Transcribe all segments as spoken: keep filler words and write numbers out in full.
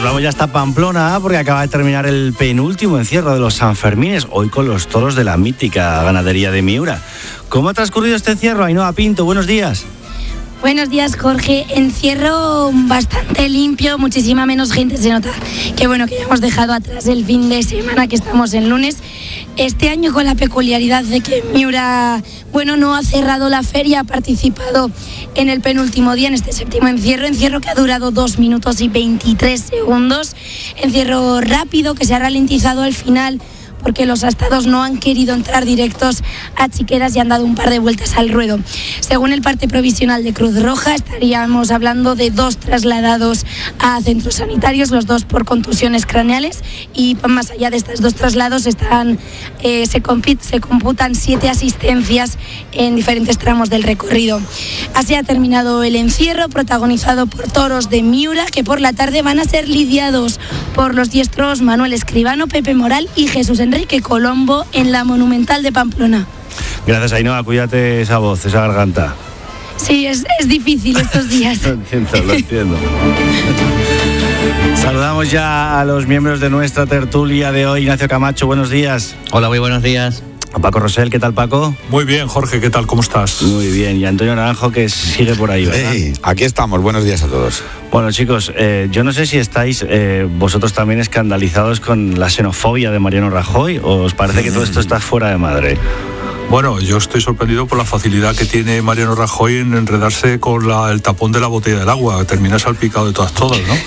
Nos vamos ya hasta Pamplona porque acaba de terminar el penúltimo encierro de los Sanfermines, hoy con los toros de la mítica ganadería de Miura. ¿Cómo ha transcurrido este encierro, Ainhoa Pinto? Buenos días. Buenos días, Jorge. Encierro bastante limpio, muchísima menos gente, se nota. Qué bueno que ya hemos dejado atrás el fin de semana, que estamos en lunes. Este año con la peculiaridad de que Miura, bueno, no ha cerrado la feria, ha participado en el penúltimo día, en este séptimo encierro, encierro que ha durado dos minutos y veintitrés segundos, encierro rápido que se ha ralentizado al final porque los astados no han querido entrar directos a Chiqueras y han dado un par de vueltas al ruedo. Según el parte provisional de Cruz Roja, estaríamos hablando de dos trasladados a centros sanitarios, los dos por contusiones craneales, y más allá de estos dos traslados están, eh, se, compit, se computan siete asistencias en diferentes tramos del recorrido. Así ha terminado el encierro, protagonizado por toros de Miura, que por la tarde van a ser lidiados por los diestros Manuel Escribano, Pepe Moral y Jesús Enrique Colombo en la Monumental de Pamplona. Gracias, Ainhoa. Cuídate esa voz, esa garganta. Sí, es, es difícil estos días. Lo entiendo, lo entiendo. Saludamos ya a los miembros de nuestra tertulia de hoy. Ignacio Camacho, buenos días. Hola, muy buenos días. Paco Rosell, ¿qué tal, Paco? Muy bien, Jorge, ¿qué tal? ¿Cómo estás? Muy bien, y Antonio Naranjo, que sigue por ahí, ¿verdad? Hey, aquí estamos, buenos días a todos. Bueno, chicos, eh, yo no sé si estáis eh, vosotros también escandalizados con la xenofobia de Mariano Rajoy, o os parece que todo esto está fuera de madre. Bueno, yo estoy sorprendido por la facilidad que tiene Mariano Rajoy en enredarse con la, el tapón de la botella del agua. Termina salpicado de todas todas, ¿no?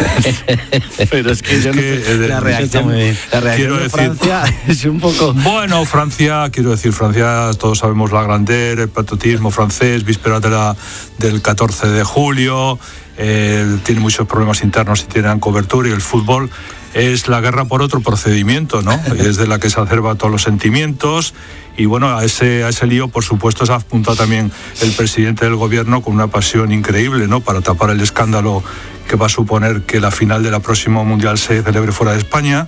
Pero es que, es yo que no, de, la reacción, la reacción de decir, Francia es un poco... Bueno, Francia, quiero decir, Francia, todos sabemos la grandeur, el patriotismo francés, vísperas de la, del catorce de julio, eh, tiene muchos problemas internos y tienen cobertura, y el fútbol es la guerra por otro procedimiento, ¿no? Es de la que se acerba todos los sentimientos. Y bueno, a ese, a ese lío, por supuesto, se ha apuntado también el presidente del gobierno con una pasión increíble, ¿no? Para tapar el escándalo que va a suponer que la final del próximo Mundial se celebre fuera de España.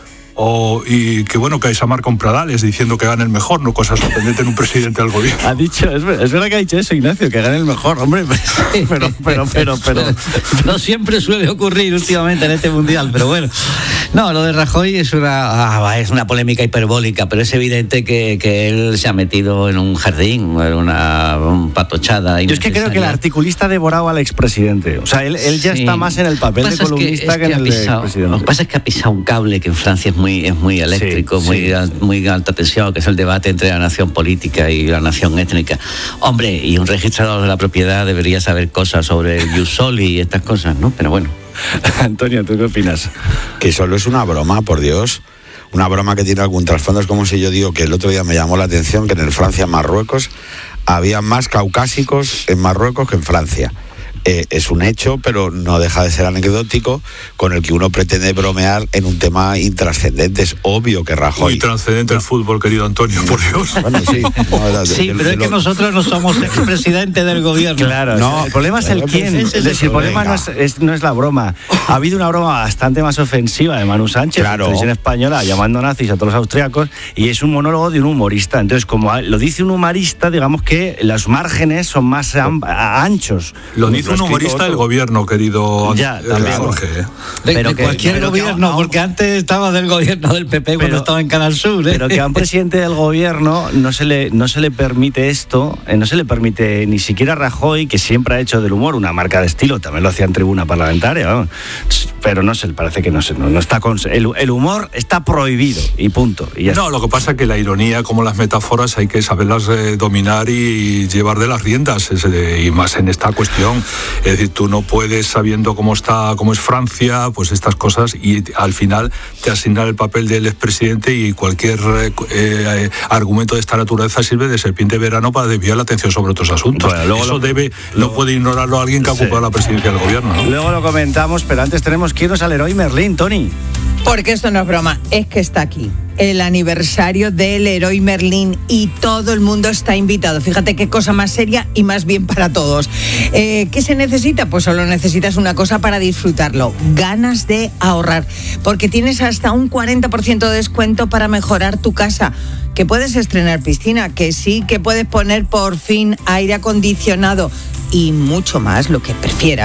O, y que bueno, que hay Samar con Pradales diciendo que gane el mejor, no cosa sorprendente en un presidente del gobierno. Ha dicho, es, es verdad que ha dicho eso, Ignacio, que gane el mejor, hombre, pero, pero, pero, pero... No siempre suele ocurrir últimamente en este mundial, pero bueno. No, lo de Rajoy es una, ah, es una polémica hiperbólica, pero es evidente que, que él se ha metido en un jardín, en una, una patochada. Yo es que creo que el articulista ha devorado al expresidente. O sea, él, él ya sí. está más en el papel de columnista que, que, que en el pisado, de expresidente. Lo que pasa es que ha pisado un cable que en Francia es muy, es muy eléctrico, sí, muy, sí. muy alta tensión, que es el debate entre la nación política y la nación étnica. Hombre, y un registrador de la propiedad debería saber cosas sobre el ius soli y estas cosas, ¿no? Pero bueno. Antonio, ¿tú qué opinas? Que solo es una broma, por Dios. Una broma que tiene algún trasfondo. Es como si yo digo que el otro día me llamó la atención que en el Francia-Marruecos había más caucásicos en Marruecos que en Francia. Eh, es un hecho, pero no deja de ser anecdótico, con el que uno pretende bromear en un tema intrascendente. Es obvio que Rajoy... Muy trascendente el fútbol, querido Antonio, por Dios. Bueno, sí. No, era, sí, de, pero de, es de que lo... nosotros no somos expresidente del gobierno. Claro, no, el problema es el quién. Es el, el problema no es, es, no es la broma. Ha habido una broma bastante más ofensiva de Manu Sánchez, claro, en televisión española, llamando nazis a todos los austriacos, y es un monólogo de un humorista. Entonces, como lo dice un humorista, digamos que los márgenes son más anchos. Lo dice un humorista del gobierno, querido ya, también, Jorge. De, pero de que, cualquier pero gobierno, que, porque antes estaba del gobierno del P P pero, cuando estaba en Canal Sur. ¿eh? Pero que a un presidente del gobierno no se le, no se le permite esto, eh, no se le permite ni siquiera a Rajoy, que siempre ha hecho del humor una marca de estilo, también lo hacía en tribuna parlamentaria, ¿no? Pero no se parece que no, se, no, no está con, el, el humor está prohibido y punto. Y ya no, está. Lo que pasa es que la ironía, como las metáforas, hay que saberlas eh, dominar y llevar de las riendas, es, eh, y más en esta cuestión. Es decir, tú no puedes, sabiendo cómo está, cómo es Francia, pues estas cosas, y al final te asignan el papel del expresidente, y cualquier eh, eh, argumento de esta naturaleza sirve de serpiente de verano para desviar la atención sobre otros asuntos. Bueno, luego Eso lo, debe, lo, no puede ignorarlo alguien que ha ocupado sí. la presidencia del gobierno, ¿no? Luego lo comentamos, pero antes tenemos que irnos al Leroy Merlin, Tony. Porque esto no es broma, es que está aquí el aniversario del Leroy Merlin y todo el mundo está invitado. Fíjate qué cosa más seria y más bien para todos. Eh, ¿Qué se necesita? Pues solo necesitas una cosa para disfrutarlo: ganas de ahorrar, porque tienes hasta un cuarenta por ciento de descuento para mejorar tu casa. Que puedes estrenar piscina, que sí, que puedes poner por fin aire acondicionado y mucho más, lo que prefieras.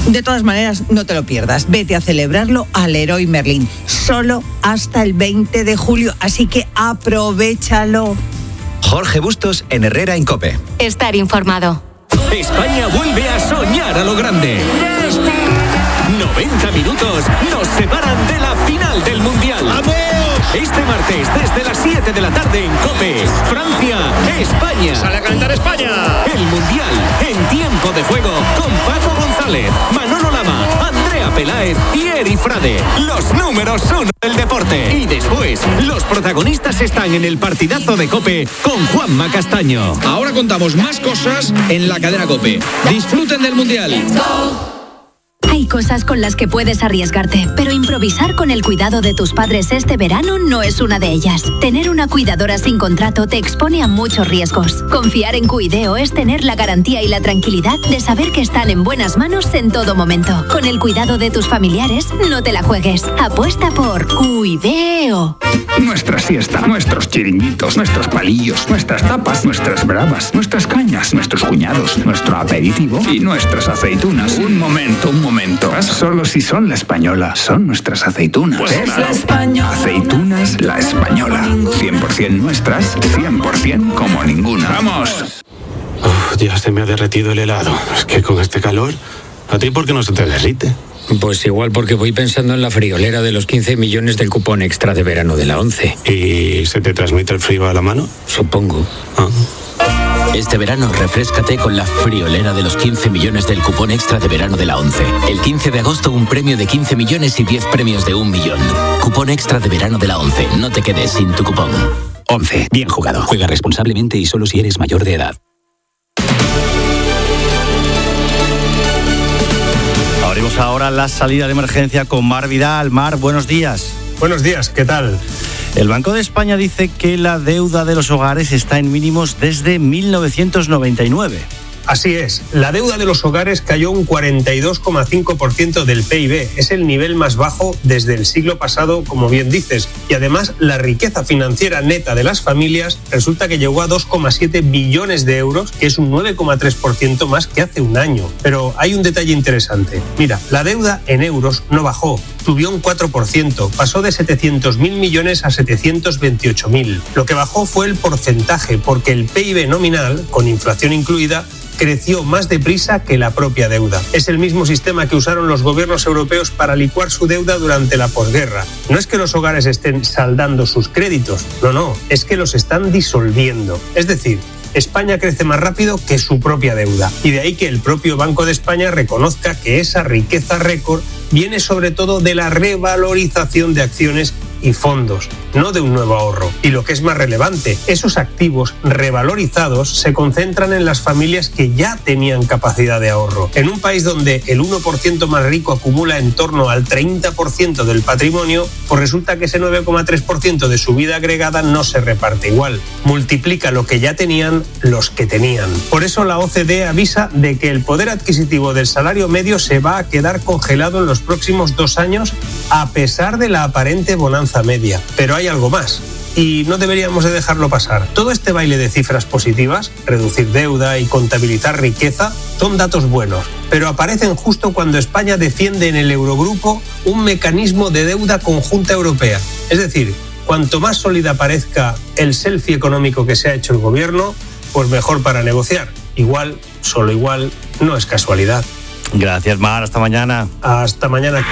De todas maneras, no te lo pierdas. Vete a celebrarlo al Leroy Merlin. Solo hasta el veinte de julio, así que aprovéchalo. Jorge Bustos en Herrera en COPE. Estar informado. España vuelve a soñar a lo grande. noventa minutos nos separan de la final del Mundial. ¡Vamos! Este martes, desde las siete de la tarde en COPE, Francia, España. ¡Sale a calentar España! El Mundial en tiempo de juego con Paco González, Manolo Lama, Andrea Peláez y Eri Frade. Los números uno del deporte. Y después, los protagonistas están en el partidazo de COPE con Juanma Castaño. Ahora contamos más cosas en la cadena COPE. Disfruten del Mundial. Hay cosas con las que puedes arriesgarte, pero improvisar con el cuidado de tus padres este verano no es una de ellas. Tener una cuidadora sin contrato te expone a muchos riesgos. Confiar en Cuideo es tener la garantía y la tranquilidad de saber que están en buenas manos en todo momento. Con el cuidado de tus familiares, no te la juegues. Apuesta por Cuideo. Nuestra siesta, nuestros chiringuitos, nuestros palillos, nuestras tapas, nuestras bravas, nuestras cañas, nuestros cuñados, nuestro aperitivo y nuestras aceitunas. Un momento, un momento. Solo si son la española, son nuestras aceitunas. Pues es la española. Aceitunas La Española. cien por ciento nuestras, cien por ciento como ninguna. ¡Vamos! Oh, ya se me ha derretido el helado. Es que con este calor, ¿a ti por qué no se te derrite? Pues igual porque voy pensando en la friolera de los quince millones del cupón extra de verano de la once. ¿Y se te transmite el frío a la mano? Supongo. Ah. Este verano refréscate con la friolera de los quince millones del cupón extra de verano de la once. El quince de agosto un premio de quince millones y diez premios de un millón. Cupón extra de verano de la once. No te quedes sin tu cupón. once. Bien jugado. Juega responsablemente y solo si eres mayor de edad. Abrimos ahora la salida de emergencia con Mar Vidal. Mar, buenos días. Buenos días, ¿qué tal? El Banco de España dice que la deuda de los hogares está en mínimos desde mil novecientos noventa y nueve. Así es, la deuda de los hogares cayó un cuarenta y dos coma cinco por ciento del P I B. Es el nivel más bajo desde el siglo pasado, como bien dices. Y además, la riqueza financiera neta de las familias resulta que llegó a dos coma siete billones de euros, que es un nueve coma tres por ciento más que hace un año. Pero hay un detalle interesante. Mira, la deuda en euros no bajó, subió un cuatro por ciento, pasó de setecientos mil millones a setecientos veintiocho mil. Lo que bajó fue el porcentaje, porque el P I B nominal, con inflación incluida, creció más deprisa que la propia deuda. Es el mismo sistema que usaron los gobiernos europeos para licuar su deuda durante la posguerra. No es que los hogares estén saldando sus créditos, no, no, es que los están disolviendo. Es decir, España crece más rápido que su propia deuda. Y de ahí que el propio Banco de España reconozca que esa riqueza récord viene sobre todo de la revalorización de acciones y fondos, no de un nuevo ahorro. Y lo que es más relevante, esos activos revalorizados se concentran en las familias que ya tenían capacidad de ahorro. En un país donde el uno por ciento más rico acumula en torno al treinta por ciento del patrimonio, pues resulta que ese nueve coma tres por ciento de su vida agregada no se reparte igual. Multiplica lo que ya tenían los que tenían. Por eso la O C D E avisa de que el poder adquisitivo del salario medio se va a quedar congelado en los próximos dos años a pesar de la aparente bonanza media. Pero hay algo más y no deberíamos de dejarlo pasar. Todo este baile de cifras positivas, reducir deuda y contabilizar riqueza, son datos buenos, pero aparecen justo cuando España defiende en el Eurogrupo un mecanismo de deuda conjunta europea. Es decir, cuanto más sólida parezca el selfie económico que se ha hecho el gobierno, pues mejor para negociar. Igual, solo igual, no es casualidad. Gracias, Mar. Hasta mañana. Hasta mañana.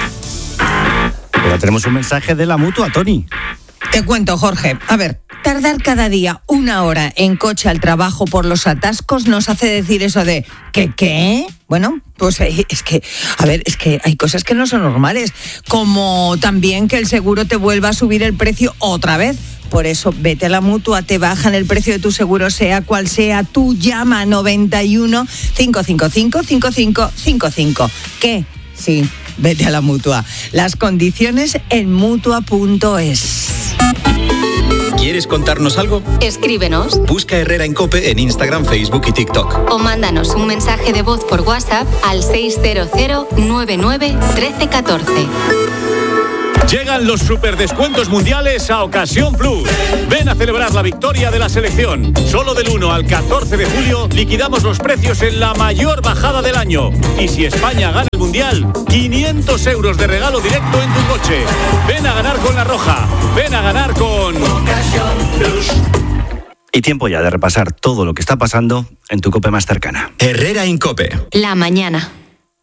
Pero tenemos un mensaje de la Mutua, Tony. Te cuento, Jorge. A ver, tardar cada día una hora en coche al trabajo por los atascos nos hace decir eso de ¿qué qué? Bueno, pues es que, a ver, es que hay cosas que no son normales, como también que el seguro te vuelva a subir el precio otra vez. Por eso, vete a la Mutua, te bajan el precio de tu seguro, sea cual sea. Tú llama noventa y uno, cinco cinco cinco, cinco cinco cinco cinco. ¿Qué? Sí, vete a la Mutua. Las condiciones en mutua punto es. ¿Quieres contarnos algo? Escríbenos. Busca Herrera en COPE en Instagram, Facebook y TikTok. O mándanos un mensaje de voz por WhatsApp al seis cero cero, nueve nueve, uno tres uno cuatro. Llegan los superdescuentos mundiales a Ocasión Plus. Ven a celebrar la victoria de la selección. Solo del uno al catorce de julio liquidamos los precios en la mayor bajada del año. Y si España gana el mundial, quinientos euros de regalo directo en tu coche. Ven a ganar con La Roja. Ven a ganar con Ocasión Plus. Y tiempo ya de repasar todo lo que está pasando en tu COPE más cercana. Herrera en COPE. La mañana.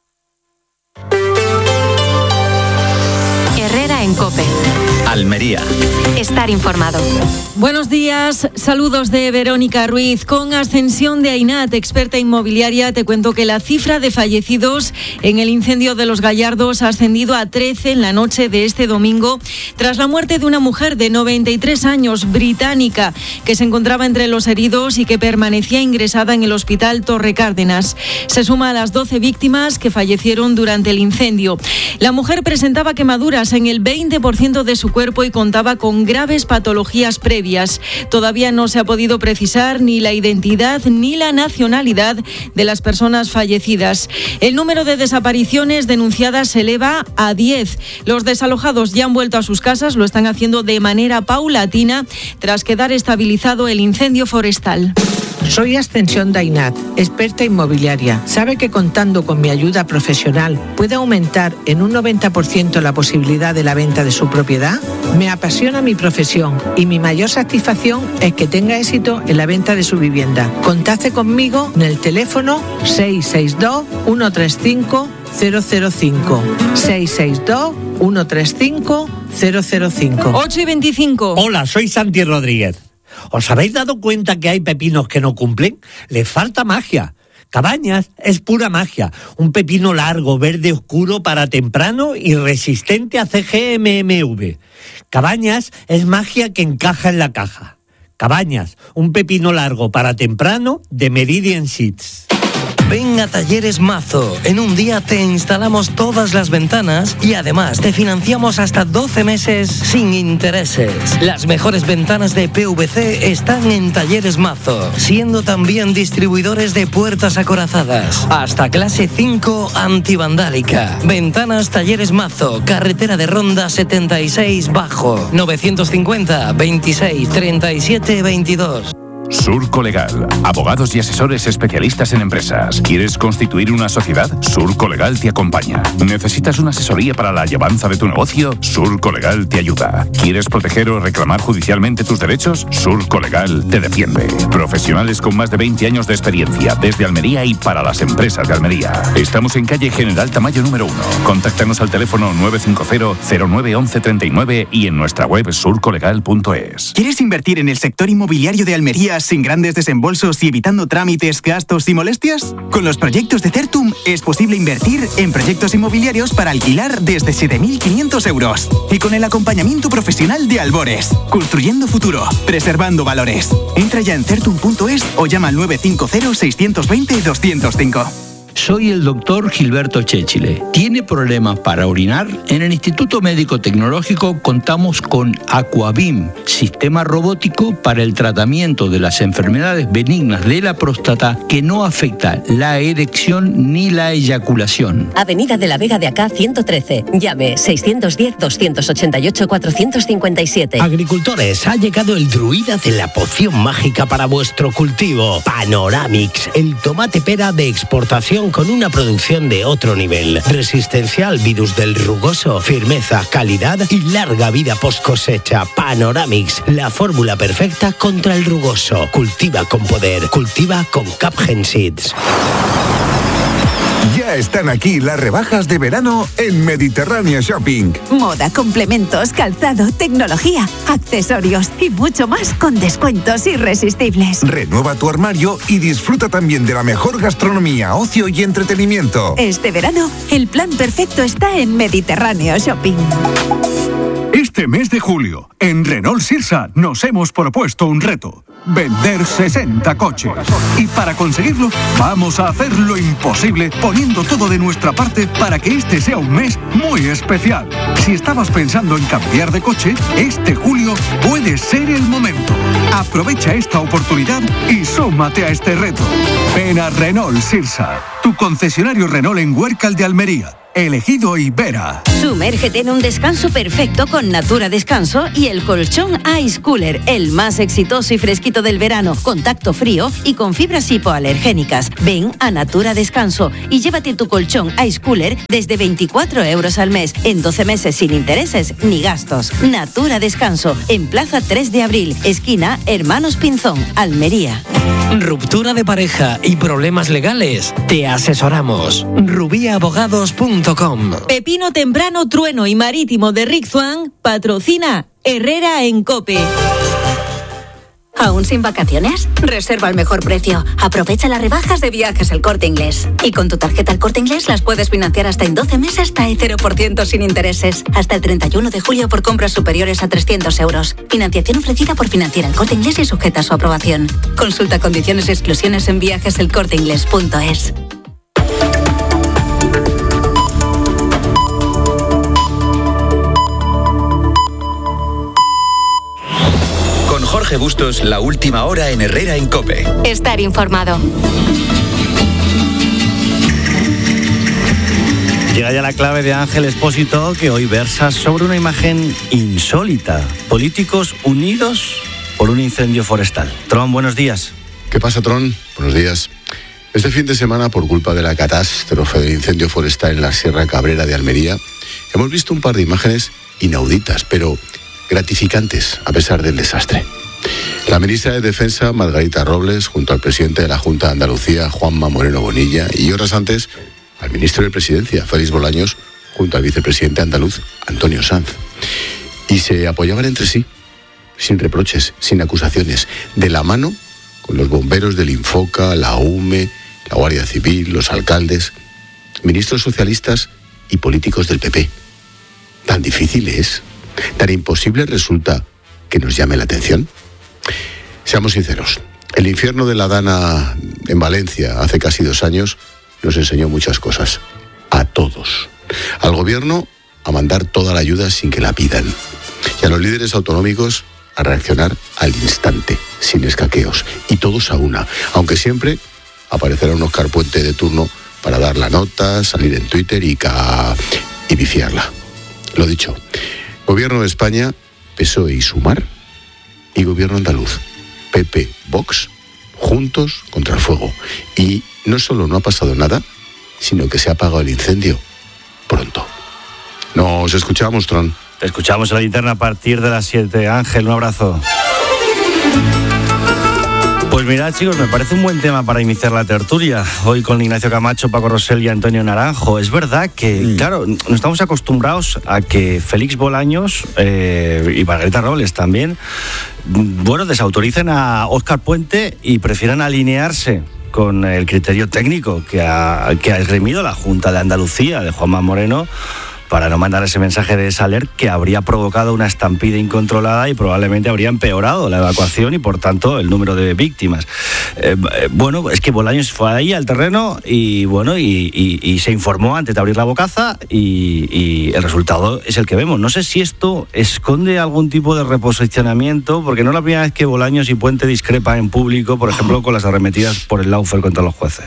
Herrera en COPE. Almería. Estar informado. Buenos días, saludos de Verónica Ruiz. Con ascensión de Ainat, experta inmobiliaria, te cuento que la cifra de fallecidos en el incendio de Los Gallardos ha ascendido a trece en la noche de este domingo, tras la muerte de una mujer de noventa y tres años, británica, que se encontraba entre los heridos y que permanecía ingresada en el hospital Torre Cárdenas. Se suma a las doce víctimas que fallecieron durante el incendio. La mujer presentaba quemaduras en el veinte por ciento de su cuerpo y contaba con graves patologías previas. Todavía no se ha podido precisar ni la identidad ni la nacionalidad de las personas fallecidas. El número de desapariciones denunciadas se eleva a diez. Los desalojados ya han vuelto a sus casas, lo están haciendo de manera paulatina tras quedar estabilizado el incendio forestal. Soy Ascensión de Ainat, experta inmobiliaria. ¿Sabe que contando con mi ayuda profesional puede aumentar en un noventa por ciento la posibilidad de la venta de su propiedad? Me apasiona mi profesión y mi mayor satisfacción es que tenga éxito en la venta de su vivienda. Contacte conmigo en el teléfono seis seis dos, uno tres cinco, cero cero cinco. seis seis dos, uno tres cinco, cero cero cinco. ocho y veinticinco. Hola, soy Santi Rodríguez. ¿Os habéis dado cuenta que hay pepinos que no cumplen? Les falta magia. Cabañas es pura magia. Un pepino largo, verde oscuro para temprano y resistente a C G M M V. Cabañas es magia que encaja en la caja. Cabañas, un pepino largo para temprano de Meridian Seeds. Ven a Talleres Mazo. En un día te instalamos todas las ventanas y además te financiamos hasta doce meses sin intereses. Las mejores ventanas de P V C están en Talleres Mazo, siendo también distribuidores de puertas acorazadas. Hasta clase cinco antivandálica. Ventanas Talleres Mazo, carretera de Ronda setenta y seis Bajo, novecientos cincuenta, veintiséis, treinta y siete, veintidós. Surco Legal, abogados y asesores especialistas en empresas. ¿Quieres constituir una sociedad? Surco Legal te acompaña. ¿Necesitas una asesoría para la llevanza de tu negocio? Surco Legal te ayuda. ¿Quieres proteger o reclamar judicialmente tus derechos? Surco Legal te defiende. Profesionales con más de veinte años de experiencia desde Almería y para las empresas de Almería. Estamos en calle General Tamayo número uno. Contáctanos al teléfono nueve cinco cero, cero nueve once treinta y nueve y en nuestra web surco legal punto es. ¿Quieres invertir en el sector inmobiliario de Almería sin grandes desembolsos y evitando trámites, gastos y molestias? Con los proyectos de Certum es posible invertir en proyectos inmobiliarios para alquilar desde siete mil quinientos euros y con el acompañamiento profesional de Albores. Construyendo futuro, preservando valores. Entra ya en certum punto es o llama al nueve cinco cero, seis dos cero, dos cero cinco. Soy el doctor Gilberto Chéchile. ¿Tiene problemas para orinar? En el Instituto Médico Tecnológico contamos con Aquabim, sistema robótico para el tratamiento de las enfermedades benignas de la próstata que no afecta la erección ni la eyaculación. Avenida de la Vega de Acá ciento trece. Llame seiscientos diez, doscientos ochenta y ocho, cuatrocientos cincuenta y siete. Agricultores, ha llegado el druida de la poción mágica para vuestro cultivo. Panoramix, el tomate pera de exportación con una producción de otro nivel. Resistencia al virus del rugoso, firmeza, calidad y larga vida post cosecha. Panoramix, la fórmula perfecta contra el rugoso. Cultiva con poder, cultiva con Capgen Seeds. Ya están aquí las rebajas de verano en Mediterráneo Shopping. Moda, complementos, calzado, tecnología, accesorios y mucho más con descuentos irresistibles. Renueva tu armario y disfruta también de la mejor gastronomía, ocio y entretenimiento. Este verano, el plan perfecto está en Mediterráneo Shopping. Este mes de julio, en Renault Sirsa nos hemos propuesto un reto: vender sesenta coches. Y para conseguirlo, vamos a hacer lo imposible poniendo todo de nuestra parte para que este sea un mes muy especial. Si estabas pensando en cambiar de coche, este julio puede ser el momento. Aprovecha esta oportunidad y súmate a este reto. Ven a Renault Sirsa, tu concesionario Renault en Huércal de Almería. elegido Ibera. Sumérgete en un descanso perfecto con Natura Descanso y el colchón Ice Cooler, el más exitoso y fresquito del verano, con tacto frío y con fibras hipoalergénicas. Ven a Natura Descanso y llévate tu colchón Ice Cooler desde veinticuatro euros al mes, en doce meses sin intereses ni gastos. Natura Descanso, en Plaza tres de abril, esquina Hermanos Pinzón, Almería. Ruptura de pareja y problemas legales. Te asesoramos. rubí abogados punto com. Pepino Temprano, Trueno y Marítimo de Rick Swan patrocina Herrera en COPE. ¿Aún sin vacaciones? Reserva al mejor precio. Aprovecha las rebajas de Viajes El Corte Inglés. Y con tu tarjeta El Corte Inglés las puedes financiar hasta en doce meses hasta el cero por ciento sin intereses. Hasta el treinta y uno de julio por compras superiores a trescientos euros. Financiación ofrecida por Financiera El Corte Inglés y sujeta a su aprobación. Consulta condiciones y exclusiones en viajes el corte inglés punto es. Jorge Bustos, la última hora en Herrera en COPE. Estar informado. Llega ya la clave de Ángel Expósito, que hoy versa sobre una imagen insólita. Políticos unidos por un incendio forestal. Tron, buenos días. ¿Qué pasa, Tron? Buenos días. Este fin de semana, por culpa de la catástrofe del incendio forestal en la Sierra Cabrera de Almería, hemos visto un par de imágenes inauditas, pero gratificantes a pesar del desastre. La ministra de Defensa, Margarita Robles, junto al presidente de la Junta de Andalucía, Juanma Moreno Bonilla, y horas antes, al ministro de Presidencia, Félix Bolaños, junto al vicepresidente andaluz, Antonio Sanz. Y se apoyaban entre sí, sin reproches, sin acusaciones, de la mano con los bomberos del Infoca, la U M E, la Guardia Civil, los alcaldes, ministros socialistas y políticos del P P. ¿Tan difícil es? ¿Tan imposible resulta que nos llame la atención? Seamos sinceros, el infierno de la Dana en Valencia hace casi dos años nos enseñó muchas cosas. A todos. Al gobierno a mandar toda la ayuda sin que la pidan. Y a los líderes autonómicos a reaccionar al instante, sin escaqueos. Y todos a una, aunque siempre aparecerá un Óscar Puente de turno para dar la nota, salir en Twitter y, ca... y viciarla. Lo dicho, Gobierno de España, P S O E y Sumar, y Gobierno andaluz, P P, Vox, juntos contra el fuego. Y no solo no ha pasado nada, sino que se ha apagado el incendio pronto. Nos escuchamos, Tron. Te escuchamos en la linterna a partir de las siete. Ángel, un abrazo. Pues mirad, chicos, me parece un buen tema para iniciar la tertulia. Hoy con Ignacio Camacho, Paco Rosell y Antonio Naranjo. Es verdad que, mm. claro, no estamos acostumbrados a que Félix Bolaños eh, y Margarita Robles también, bueno, desautoricen a Óscar Puente y prefieran alinearse con el criterio técnico que ha, que ha esgrimido la Junta de Andalucía de Juanma Moreno, para no mandar ese mensaje de Saler que habría provocado una estampida incontrolada y probablemente habría empeorado la evacuación y, por tanto, el número de víctimas. Eh, bueno, es que Bolaños fue ahí al terreno y, bueno, y, y, y se informó antes de abrir la bocaza y, y el resultado es el que vemos. No sé si esto esconde algún tipo de reposicionamiento, porque no es la primera vez que Bolaños y Puente discrepan en público, por ejemplo, con las arremetidas por el Laufer contra los jueces.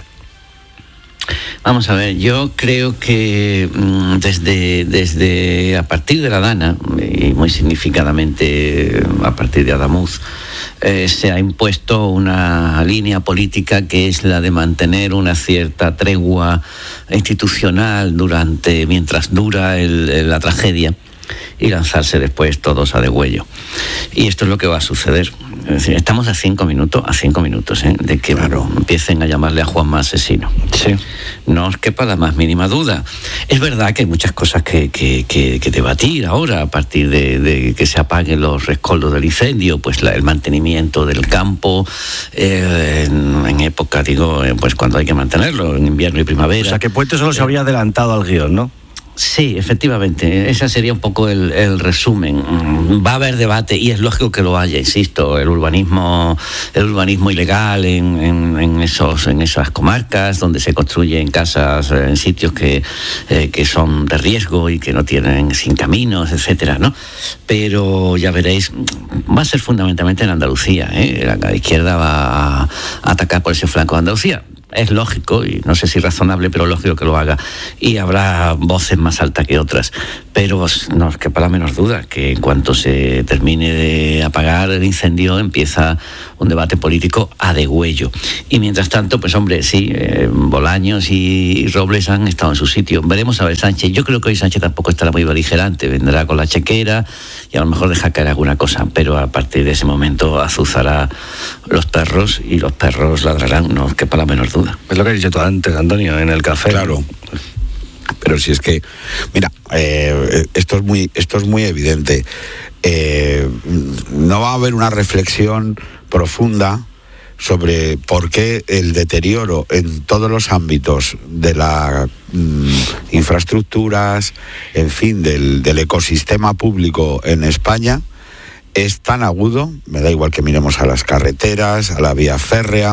Vamos a ver, yo creo que desde, desde a partir de la Dana, y muy significadamente a partir de Adamuz, eh, se ha impuesto una línea política que es la de mantener una cierta tregua institucional durante mientras dura el, la tragedia y lanzarse después todos a degüello. Y esto es lo que va a suceder. Es decir, estamos a cinco minutos, a cinco minutos ¿eh? de que claro. empiecen a llamarle a Juanma asesino. Sí. No os quepa la más mínima duda. Es verdad que hay muchas cosas que, que, que, que debatir ahora a partir de, de que se apaguen los rescoldos del incendio, pues la, el mantenimiento del campo eh, en, en época, digo, eh, pues cuando hay que mantenerlo, en invierno y primavera. O sea, que Puente solo se habría adelantado al guión, ¿no? Sí, efectivamente, ese sería un poco el, el resumen. Va a haber debate y es lógico que lo haya, insisto, el urbanismo, el urbanismo ilegal en, en, en esos, en esas comarcas donde se construyen casas en sitios que, eh, que son de riesgo y que no tienen sin caminos, etcétera, ¿no? Pero ya veréis, va a ser fundamentalmente en Andalucía, ¿eh? La izquierda va a atacar por ese flanco de Andalucía. es lógico, y no sé si razonable, pero lógico que lo haga, y habrá voces más altas que otras, pero no es que para la menor duda que en cuanto se termine de apagar el incendio empieza un debate político a degüello. Y mientras tanto, pues hombre, sí, eh, Bolaños y Robles han estado en su sitio. Veremos a ver Sánchez. Yo creo que hoy Sánchez tampoco estará muy beligerante, vendrá con la chequera y a lo mejor deja caer alguna cosa, pero a partir de ese momento azuzará los perros y los perros ladrarán, no es que para la menor duda. Es lo que has dicho tú antes, Antonio, en el café. Claro. Pero si es que, mira, eh, esto es muy, esto es muy evidente. Eh, no va a haber una reflexión profunda sobre por qué el deterioro en todos los ámbitos de las mm, infraestructuras, en fin, del, del ecosistema público en España es tan agudo. Me da igual que miremos a las carreteras, a la vía férrea,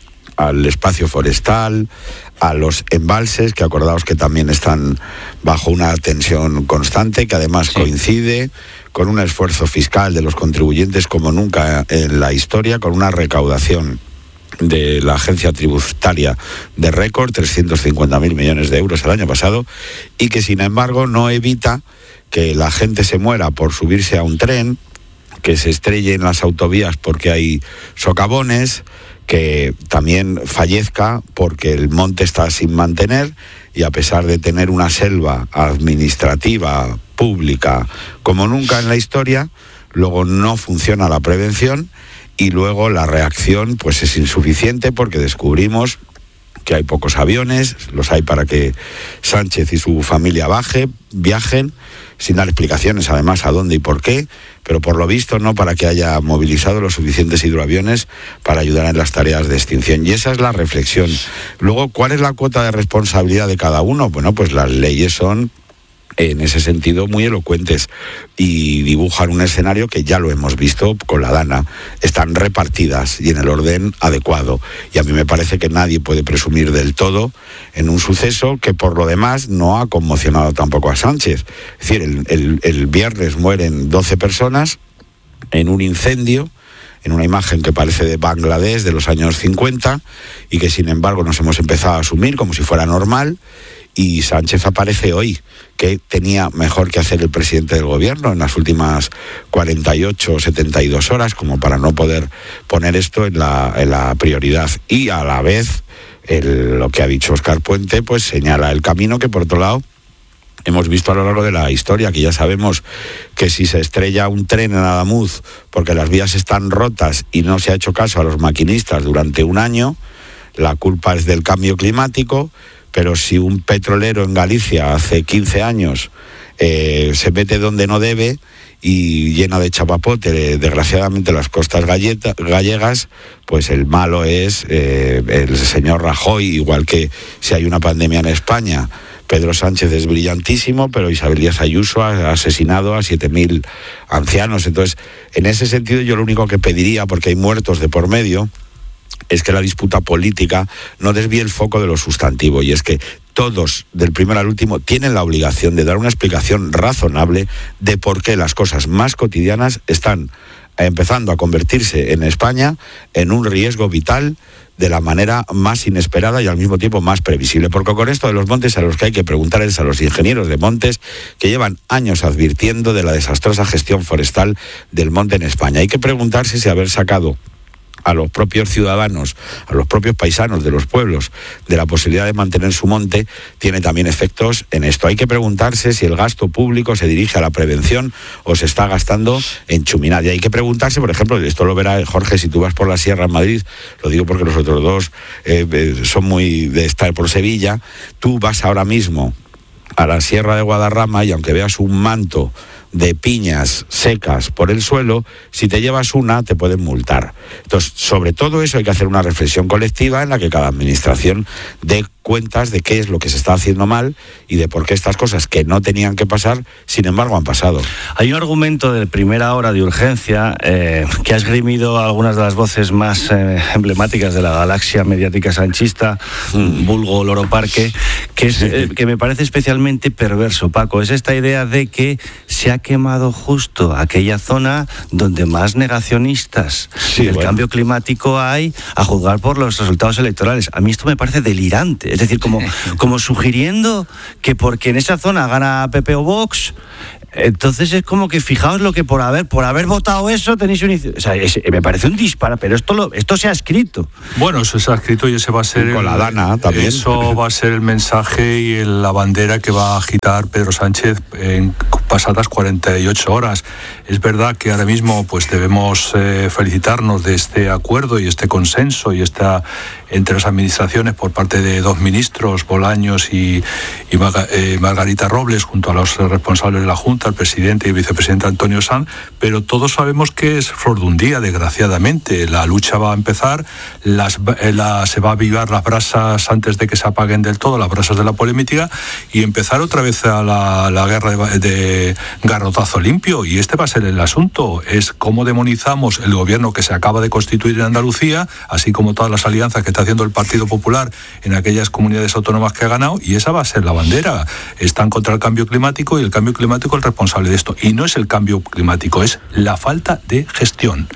al espacio forestal, a los embalses, que acordaos que también están bajo una tensión constante, que además sí. coincide con un esfuerzo fiscal de los contribuyentes como nunca en la historia, con una recaudación de la agencia tributaria de récord, trescientos cincuenta mil millones de euros el año pasado, y que sin embargo no evita que la gente se muera por subirse a un tren, que se estrelle en las autovías porque hay socavones, que también fallezca porque el monte está sin mantener, y a pesar de tener una selva administrativa, pública, como nunca en la historia, luego no funciona la prevención y luego la reacción pues es insuficiente porque descubrimos que hay pocos aviones, los hay para que Sánchez y su familia baje, viajen, sin dar explicaciones además a dónde y por qué, pero por lo visto no para que haya movilizado los suficientes hidroaviones para ayudar en las tareas de extinción. Y esa es la reflexión. Luego, ¿cuál es la cuota de responsabilidad de cada uno? Bueno, pues las leyes son en ese sentido muy elocuentes y dibujan un escenario que ya lo hemos visto con la Dana. Están repartidas y en el orden adecuado, y a mí me parece que nadie puede presumir del todo en un suceso que por lo demás no ha conmocionado tampoco a Sánchez. Es decir, el, el, el viernes mueren doce personas en un incendio, en una imagen que parece de Bangladesh de los años cincuenta, y que sin embargo nos hemos empezado a asumir como si fuera normal. Y Sánchez aparece hoy, que tenía mejor que hacer el presidente del gobierno en las últimas cuarenta y ocho o setenta y dos horas, como para no poder poner esto en la, en la prioridad. Y a la vez, el, lo que ha dicho Óscar Puente, pues señala el camino que, por otro lado, hemos visto a lo largo de la historia, que ya sabemos que si se estrella un tren en Adamuz porque las vías están rotas y no se ha hecho caso a los maquinistas durante un año, la culpa es del cambio climático. Pero si un petrolero en Galicia hace quince años eh, se mete donde no debe y llena de chapapote, desgraciadamente, las costas galleta, gallegas, pues el malo es eh, el señor Rajoy, igual que si hay una pandemia en España. Pedro Sánchez es brillantísimo, pero Isabel Díaz Ayuso ha asesinado a siete mil ancianos. Entonces, en ese sentido, yo lo único que pediría, porque hay muertos de por medio, es que la disputa política no desvíe el foco de lo sustantivo, y es que todos, del primero al último, tienen la obligación de dar una explicación razonable de por qué las cosas más cotidianas están empezando a convertirse en España en un riesgo vital de la manera más inesperada y al mismo tiempo más previsible. Porque con esto de los montes, a los que hay que preguntar es a los ingenieros de montes, que llevan años advirtiendo de la desastrosa gestión forestal del monte en España. Hay que preguntarse si haber sacado a los propios ciudadanos, a los propios paisanos de los pueblos, de la posibilidad de mantener su monte, tiene también efectos en esto. Hay que preguntarse si el gasto público se dirige a la prevención o se está gastando en chuminar. Y hay que preguntarse, por ejemplo, esto lo verá Jorge si tú vas por la Sierra en Madrid, lo digo porque los otros dos eh, son muy de estar por Sevilla, tú vas ahora mismo a la Sierra de Guadarrama y aunque veas un manto de piñas secas por el suelo, si te llevas una te pueden multar. Entonces, sobre todo eso hay que hacer una reflexión colectiva en la que cada administración dé cuentas de qué es lo que se está haciendo mal y de por qué estas cosas que no tenían que pasar, sin embargo, han pasado. Hay un argumento de primera hora de urgencia eh, que ha esgrimido algunas de las voces más eh, emblemáticas de la galaxia mediática sanchista, mm. vulgo Loro Parque, que, es, eh, que me parece especialmente perverso, Paco. Es esta idea de que se ha quemado justo aquella zona donde más negacionistas sí, del bueno. cambio climático hay, a juzgar por los resultados electorales. A mí esto me parece delirante. Es decir, como, como sugiriendo que porque en esa zona gana P P o Vox, entonces es como que fijaos lo que por haber por haber votado eso tenéis un... O sea, es, me parece un disparo, pero esto lo, esto se ha escrito. Bueno, eso se ha escrito y ese va a ser... Con el, la Dana también. Eso va a ser el mensaje y el, la bandera que va a agitar Pedro Sánchez en pasadas cuarenta y ocho horas. Es verdad que ahora mismo pues debemos eh, felicitarnos de este acuerdo y este consenso y esta entre las administraciones por parte de dos ministros, Bolaños y, y Marga, eh, Margarita Robles, junto a los responsables de la Junta, el presidente y el vicepresidente Antonio Sanz, pero todos sabemos que es flor de un día, desgraciadamente. La lucha va a empezar, las, eh, la, se va a avivar las brasas antes de que se apaguen del todo, las brasas de la polémica, y empezar otra vez a la, la guerra de, de garrotazo limpio. Y este va a ser el asunto, es cómo demonizamos el gobierno que se acaba de constituir en Andalucía, así como todas las alianzas que está haciendo el Partido Popular en aquellas comunidades autónomas que ha ganado, y esa va a ser la bandera. Están contra el cambio climático y el cambio climático es el responsable de esto. Y no es el cambio climático, es la falta de gestión.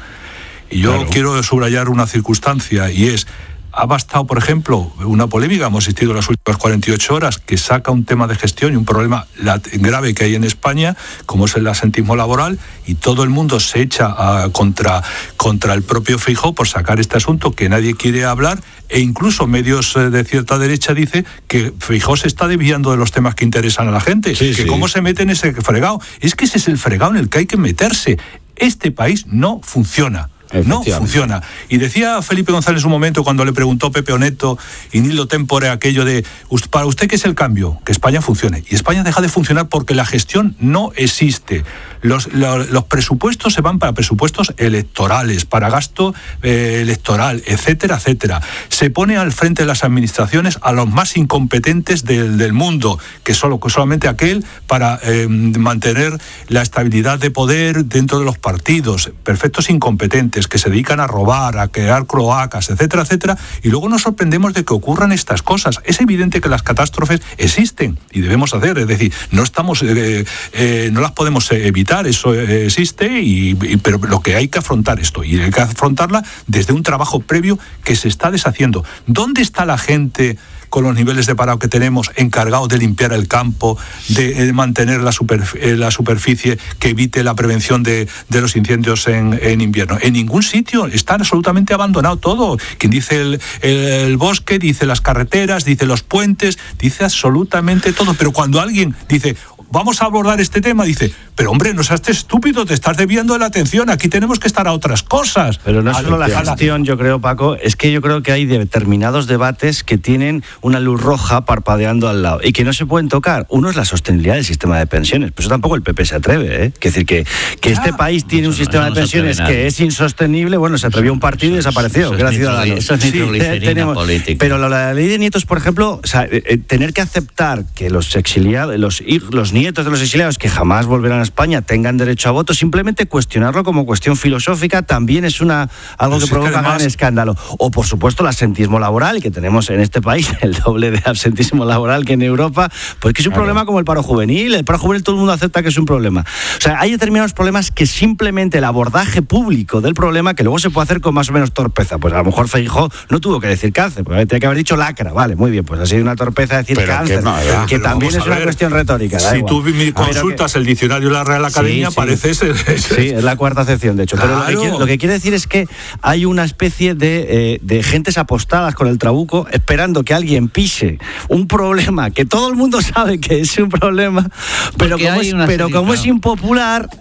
Y yo claro. quiero subrayar una circunstancia, y es, ha bastado, por ejemplo, una polémica, hemos asistido las últimas cuarenta y ocho horas, que saca un tema de gestión y un problema grave que hay en España, como es el asentismo laboral, y todo el mundo se echa a, contra, contra el propio Feijóo por sacar este asunto que nadie quiere hablar, e incluso medios de cierta derecha dicen que Feijóo se está desviando de los temas que interesan a la gente, sí, que sí. cómo se mete en ese fregado. Es que ese es el fregado en el que hay que meterse. Este país no funciona. No funciona. Y decía Felipe González un momento cuando le preguntó Pepe Oneto y Nilo Tempore aquello de, ¿para usted qué es el cambio? Que España funcione. Y España deja de funcionar porque la gestión no existe. Los, los, los presupuestos se van para presupuestos electorales, para gasto eh, electoral, etcétera, etcétera. Se pone al frente de las administraciones a los más incompetentes del, del mundo, que solo solamente aquel para eh, mantener la estabilidad de poder dentro de los partidos, perfectos incompetentes que se dedican a robar, a crear cloacas, etcétera, etcétera, y luego nos sorprendemos de que ocurran estas cosas. Es evidente que las catástrofes existen y debemos hacer, es decir, no estamos, eh, eh, no las podemos evitar, eso eh, existe, y, y, pero lo que hay que afrontar esto, y hay que afrontarla desde un trabajo previo que se está deshaciendo. ¿Dónde está la gente con los niveles de parado que tenemos, encargados de limpiar el campo, de, de mantener la, super, eh, la superficie que evite la prevención de, de los incendios en, en invierno? En ningún sitio, está absolutamente abandonado todo. Quien dice el, el, el bosque, dice las carreteras, dice los puentes, dice absolutamente todo. Pero cuando alguien dice, vamos a abordar este tema, dice, pero hombre, no seas estúpido, te estás desviando de la atención, aquí tenemos que estar a otras cosas. Pero no es solo la gestión, yo creo, Paco, es que yo creo que hay determinados debates que tienen una luz roja parpadeando al lado y que no se pueden tocar. Uno es la sostenibilidad del sistema de pensiones, pues eso tampoco el P P se atreve, ¿eh? Es decir, que, que este país tiene un sistema de pensiones que es insostenible, bueno, se atrevió un partido y desapareció, que era Ciudadanos. Eso es nitroglicerina política. Pero la, la ley de nietos, por ejemplo, o sea, eh, tener que aceptar que los exiliados, los, los nietos de los exiliados que jamás volverán a España tengan derecho a voto, simplemente cuestionarlo como cuestión filosófica también es una algo pues que provoca que además... gran escándalo. O por supuesto el absentismo laboral, que tenemos en este país el doble de absentismo laboral que en Europa, pues que es un claro. problema como el paro juvenil. El paro juvenil todo el mundo acepta que es un problema. O sea, hay determinados problemas que simplemente el abordaje público del problema, que luego se puede hacer con más o menos torpeza. Pues a lo mejor Feijóo no tuvo que decir cáncer, porque tenía que haber dicho lacra. Vale, muy bien, pues ha sido una torpeza decir pero cáncer, que, no, que también es una ver, cuestión retórica. Si tú mi consultas que, el diccionario de la Real Academia, sí, sí. parece ser... Sí, es la cuarta acepción, de hecho. Claro. Pero lo que, quiere, lo que quiere decir es que hay una especie de, eh, de gentes apostadas con el trabuco esperando que alguien pise un problema que todo el mundo sabe que es un problema, pero como, es, pero como es impopular,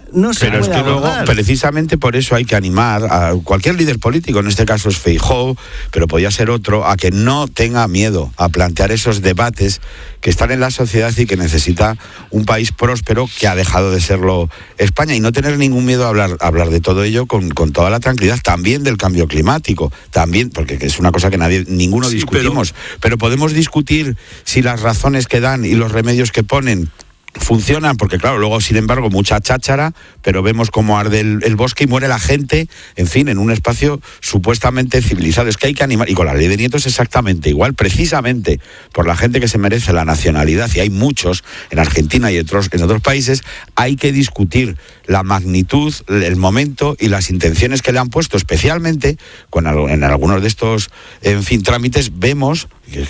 no se Pero puede es que luego, abordar. precisamente por eso hay que animar a cualquier líder político, en este caso es Feijóo, pero podía ser otro, a que no tenga miedo a plantear esos debates que están en la sociedad y que necesita un país próspero, que ha dejado de serlo España, y no tener ningún miedo a hablar, a hablar de todo ello con, con toda la tranquilidad, también del cambio climático, también, porque es una cosa que nadie, ninguno sí, discutimos, pero... pero podemos discutir si las razones que dan y los remedios que ponen funcionan, porque claro, luego sin embargo mucha cháchara, pero vemos cómo arde el, el bosque y muere la gente, en fin, en un espacio supuestamente civilizado. Es que hay que animar, y con la ley de nietos exactamente igual, precisamente por la gente que se merece la nacionalidad, y hay muchos en Argentina y otros, en otros países, hay que discutir la magnitud, el momento y las intenciones que le han puesto, especialmente con, en algunos de estos, en fin, trámites, vemos,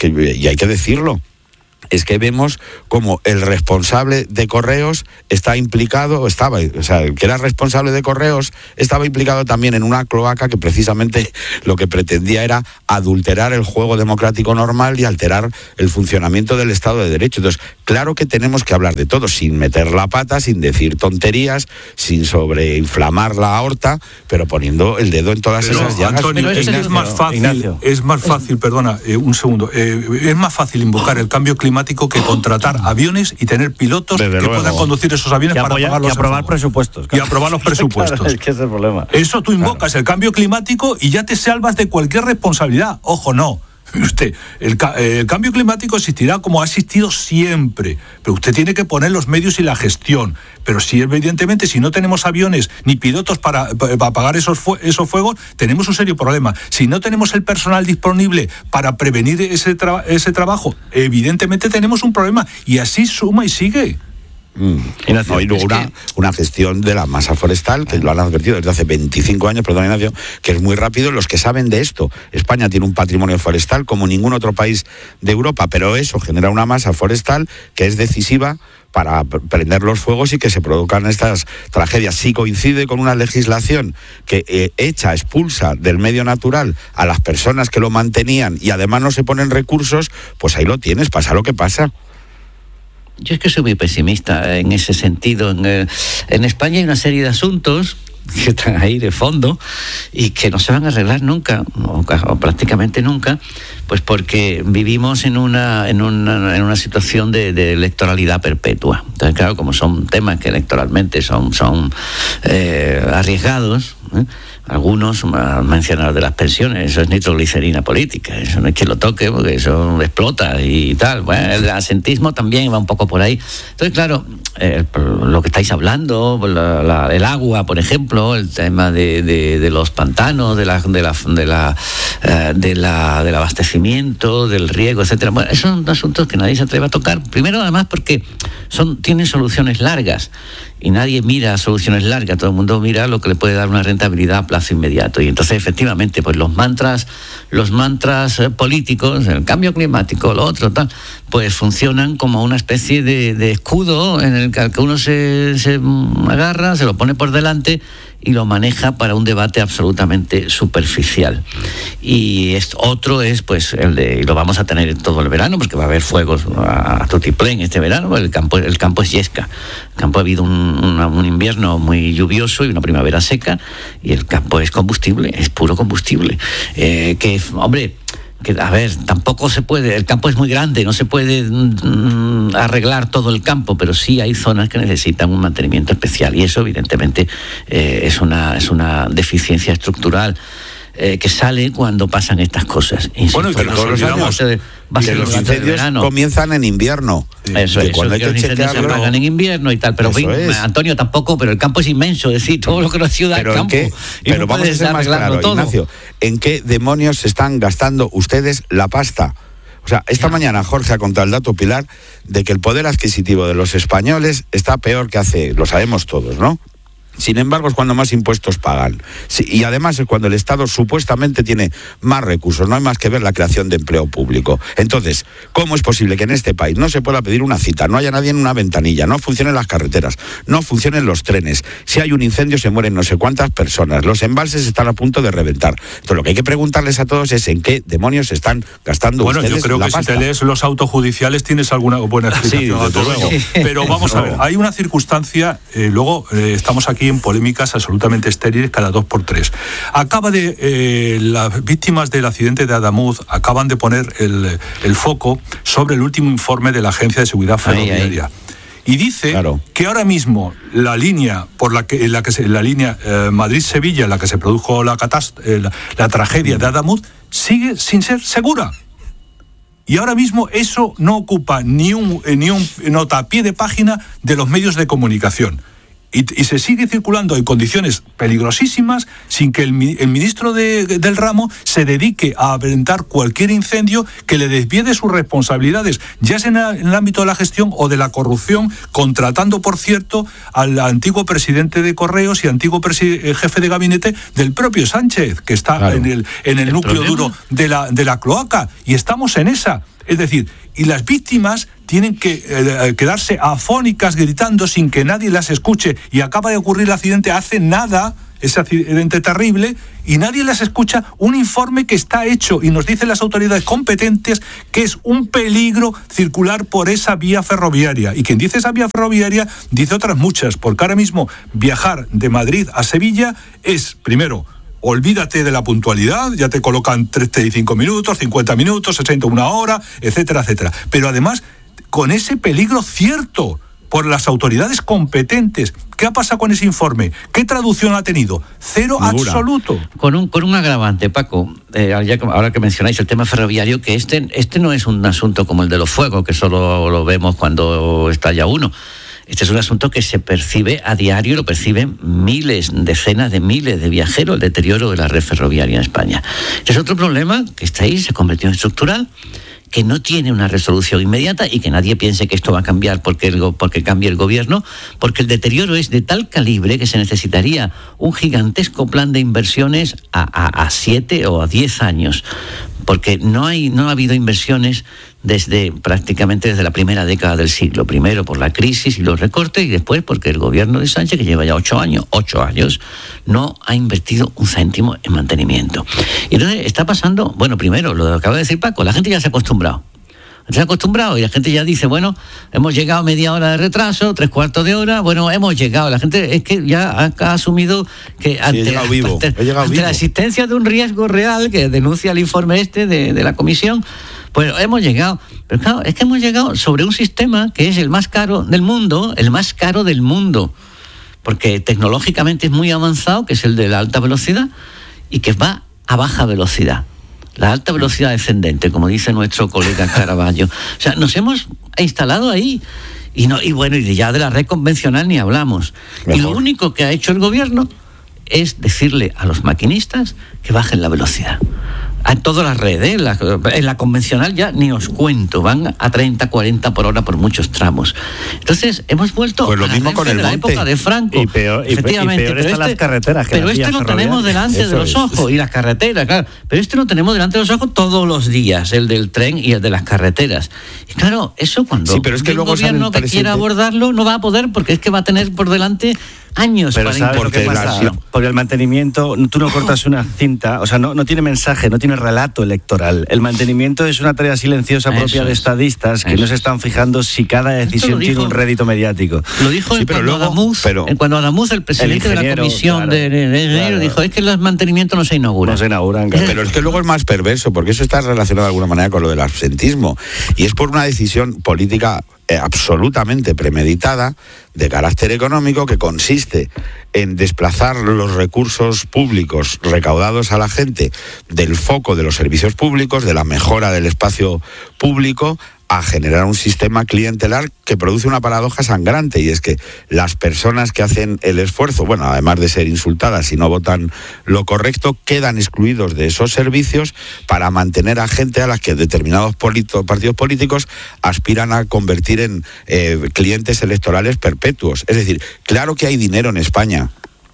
y hay que decirlo, es que vemos como el responsable de Correos está implicado, estaba, o sea, el que era responsable de Correos estaba implicado también en una cloaca que precisamente lo que pretendía era adulterar el juego democrático normal y alterar el funcionamiento del Estado de Derecho. Entonces, claro que tenemos que hablar de todo, sin meter la pata, sin decir tonterías, sin sobreinflamar la aorta, pero poniendo el dedo en todas pero, esas llagas. Antonio, es, es más fácil, Ignacio. es más fácil, perdona, eh, un segundo, eh, es más fácil invocar el cambio climático que contratar aviones y tener pilotos Desde que luego. puedan conducir esos aviones para apoya, pagar los y aprobar presupuestos. Claro. Y aprobar los presupuestos. Claro, es que ese es el problema. Eso tú invocas claro. el cambio climático y ya te salvas de cualquier responsabilidad. Ojo, no. Usted, el, el cambio climático existirá como ha existido siempre, pero usted tiene que poner los medios y la gestión. Pero si evidentemente si no tenemos aviones ni pilotos para, para apagar esos, fue, esos fuegos, tenemos un serio problema. Si no tenemos el personal disponible para prevenir ese, tra- ese trabajo, evidentemente tenemos un problema, y así suma y sigue. Mm. Ignacio, no, y luego una, que... una gestión de la masa forestal, que lo han advertido desde hace veinticinco años, perdón Ignacio, que es muy rápido. Los que saben de esto, España tiene un patrimonio forestal como ningún otro país de Europa, pero eso genera una masa forestal que es decisiva para prender los fuegos y que se produzcan estas tragedias. Si coincide con una legislación que eh, echa, expulsa del medio natural a las personas que lo mantenían y además no se ponen recursos, pues ahí lo tienes, pasa lo que pasa. Yo es que soy muy pesimista en ese sentido. En, el, en España hay una serie de asuntos que están ahí de fondo y que no se van a arreglar nunca, o, o prácticamente nunca, pues porque vivimos en una en una, en una situación de, de electoralidad perpetua. Entonces, claro, como son temas que electoralmente son, son eh, arriesgados, ¿eh? Algunos han mencionado de las pensiones, eso es nitroglicerina política, eso no es que lo toque porque eso explota y tal. Bueno, el asentismo también va un poco por ahí. Entonces, claro, eh, lo que estáis hablando, la, la, el agua, por ejemplo, el tema de, de, de los pantanos, de la, de la, de la, eh, de la, del abastecimiento, del riego, etcétera. Bueno, esos son asuntos que nadie se atreve a tocar. Primero, además, porque son tienen soluciones largas. Y nadie mira soluciones largas, todo el mundo mira lo que le puede dar una rentabilidad a plazo inmediato. Y entonces, efectivamente, pues los mantras, los mantras eh, políticos, el cambio climático, lo otro, tal, pues funcionan como una especie de, de escudo en el que uno se, se agarra, se lo pone por delante y lo maneja para un debate absolutamente superficial. Y es, otro es, pues, el de, y lo vamos a tener todo el verano, porque va a haber fuegos a, a tutiplén este verano. El campo, el campo es Yesca. El campo ha habido un, una, un invierno muy lluvioso y una primavera seca, y el campo es combustible, es puro combustible. Eh, que, hombre, que a ver, tampoco se puede, el campo es muy grande, no se puede mm, arreglar todo el campo, pero sí hay zonas que necesitan un mantenimiento especial, y eso evidentemente eh, es una es una deficiencia estructural eh, que sale cuando pasan estas cosas. Insisto, bueno, y que no todos los años de, que los incendios comienzan en invierno. Eso es, cuando hay que los incendios se apagan en invierno y tal, pero bien, Antonio, tampoco, pero el campo es inmenso, es decir, todo lo que no es ciudad es campo. Qué, pero no vamos a ser más claro, todo. Ignacio, ¿en qué demonios se están gastando ustedes la pasta? O sea, esta ya. mañana Jorge ha contado el dato, Pilar, de que el poder adquisitivo de los españoles está peor que hace, lo sabemos todos, ¿no? Sin embargo, es cuando más impuestos pagan. Sí, y además es cuando el Estado supuestamente tiene más recursos. No hay más que ver la creación de empleo público. Entonces, ¿cómo es posible que en este país no se pueda pedir una cita, no haya nadie en una ventanilla, no funcionen las carreteras, no funcionen los trenes? Si hay un incendio se mueren no sé cuántas personas, los embalses están a punto de reventar. Entonces, lo que hay que preguntarles a todos es en qué demonios están gastando bueno, ustedes yo creo la que pasta. Si te lees los autojudiciales tienes alguna buena explicación sí, a todo luego. ello. Pero vamos a ver, hay una circunstancia, eh, luego eh, estamos aquí en polémicas absolutamente estériles cada dos por tres. Acaba de, eh, las víctimas del accidente de Adamuz acaban de poner el, el foco sobre el último informe de la Agencia de Seguridad Ferroviaria. Ahí, ahí. Y dice claro. que ahora mismo la línea por la que, en la que se, la línea eh, Madrid-Sevilla, en la que se produjo la, catast- eh, la, la tragedia de Adamuz, sigue sin ser segura. Y ahora mismo eso no ocupa ni un, ni un nota a pie de página de los medios de comunicación. Y, y se sigue circulando en condiciones peligrosísimas sin que el, el ministro de, del ramo se dedique a aventar cualquier incendio que le desvíe de sus responsabilidades, ya sea en, el, en el ámbito de la gestión o de la corrupción, contratando, por cierto, al antiguo presidente de Correos y antiguo presi- jefe de gabinete del propio Sánchez, que está claro. en el, en el, el núcleo problema. duro de la, de la cloaca. Y estamos en esa. Es decir, y las víctimas tienen que eh, quedarse afónicas gritando sin que nadie las escuche, y acaba de ocurrir el accidente hace nada, ese accidente terrible, y nadie las escucha, un informe que está hecho y nos dicen las autoridades competentes que es un peligro circular por esa vía ferroviaria. Y quien dice esa vía ferroviaria dice otras muchas, porque ahora mismo viajar de Madrid a Sevilla es, primero, olvídate de la puntualidad, ya te colocan treinta y cinco minutos, cincuenta minutos, sesenta, una hora, etcétera, etcétera. Pero además, con ese peligro cierto por las autoridades competentes. ¿Qué ha pasado con ese informe? ¿Qué traducción ha tenido? Cero Ninguna. Absoluto. Con un, con un agravante, Paco, eh, ahora que mencionáis el tema ferroviario, que este, este no es un asunto como el de los fuegos, que solo lo vemos cuando estalla uno. Este es un asunto que se percibe a diario, lo perciben miles, decenas de miles de viajeros, el deterioro de la red ferroviaria en España. Este es otro problema que está ahí, se convirtió en estructural, que no tiene una resolución inmediata y que nadie piense que esto va a cambiar porque, el, porque cambie el gobierno, porque el deterioro es de tal calibre que se necesitaría un gigantesco plan de inversiones a, a, a siete o a diez años, porque no, hay, no ha habido inversiones desde prácticamente desde la primera década del siglo, primero por la crisis y los recortes y después porque el gobierno de Sánchez, que lleva ya ocho años, ocho años, no ha invertido un céntimo en mantenimiento. Y entonces está pasando, bueno, primero, lo que acaba de decir Paco, la gente ya se ha acostumbrado. Se ha acostumbrado y la gente ya dice, bueno, hemos llegado media hora de retraso, tres cuartos de hora, bueno, hemos llegado. La gente es que ya ha, ha asumido que sí, ante, he llegado vivo, ante, he llegado ante vivo. la existencia de un riesgo real que denuncia el informe este de, de la comisión, pues hemos llegado. Pero claro, es que hemos llegado sobre un sistema que es el más caro del mundo, el más caro del mundo, porque tecnológicamente es muy avanzado, que es el de la alta velocidad y que va a baja velocidad. La alta velocidad descendente, como dice nuestro colega Caraballo. O sea, nos hemos instalado ahí. Y, no, y bueno, y ya de la red convencional ni hablamos. Mejor. Y lo único que ha hecho el gobierno es decirle a los maquinistas que bajen la velocidad. En todas las redes, en la, en la convencional ya ni os cuento, van a treinta, cuarenta por hora por muchos tramos. Entonces, hemos vuelto pues lo a la, mismo con el de la monte. época de Franco. Y peor, y efectivamente, y peor pero están este, las carreteras. Que pero las este lo tenemos delante Eso de los es. ojos, y las carreteras, claro. Pero este lo tenemos delante de los ojos todos los días, el del tren y el de las carreteras. Y claro, eso cuando sí, pero es que el luego gobierno que quiera abordarlo no va a poder, porque es que va a tener por delante años pero para ¿sabes lo que pasa? La, porque el mantenimiento, tú no cortas una cinta, o sea, no, no tiene mensaje, no tiene relato electoral. El mantenimiento es una tarea silenciosa propia Eso de es. estadistas que Eso no se están fijando si cada decisión dijo, tiene un rédito mediático. Lo dijo sí, pero cuando, luego, Adamuz, pero, cuando Adamuz, el presidente el de la comisión claro, de, de, de claro. dijo, es que los mantenimientos no se inauguran. No se inauguran, claro. Pero es que luego es más perverso, porque eso está relacionado de alguna manera con lo del absentismo. Y es por una decisión política eh, absolutamente premeditada, de carácter económico, que consiste en desplazar los recursos públicos recaudados a la gente del foco de los servicios públicos, de la mejora del espacio público, a generar un sistema clientelar que produce una paradoja sangrante, y es que las personas que hacen el esfuerzo, bueno, además de ser insultadas y no votan lo correcto, quedan excluidos de esos servicios para mantener a gente a las que determinados polito, partidos políticos aspiran a convertir en eh, clientes electorales perpetuos. Es decir, claro que hay dinero en España,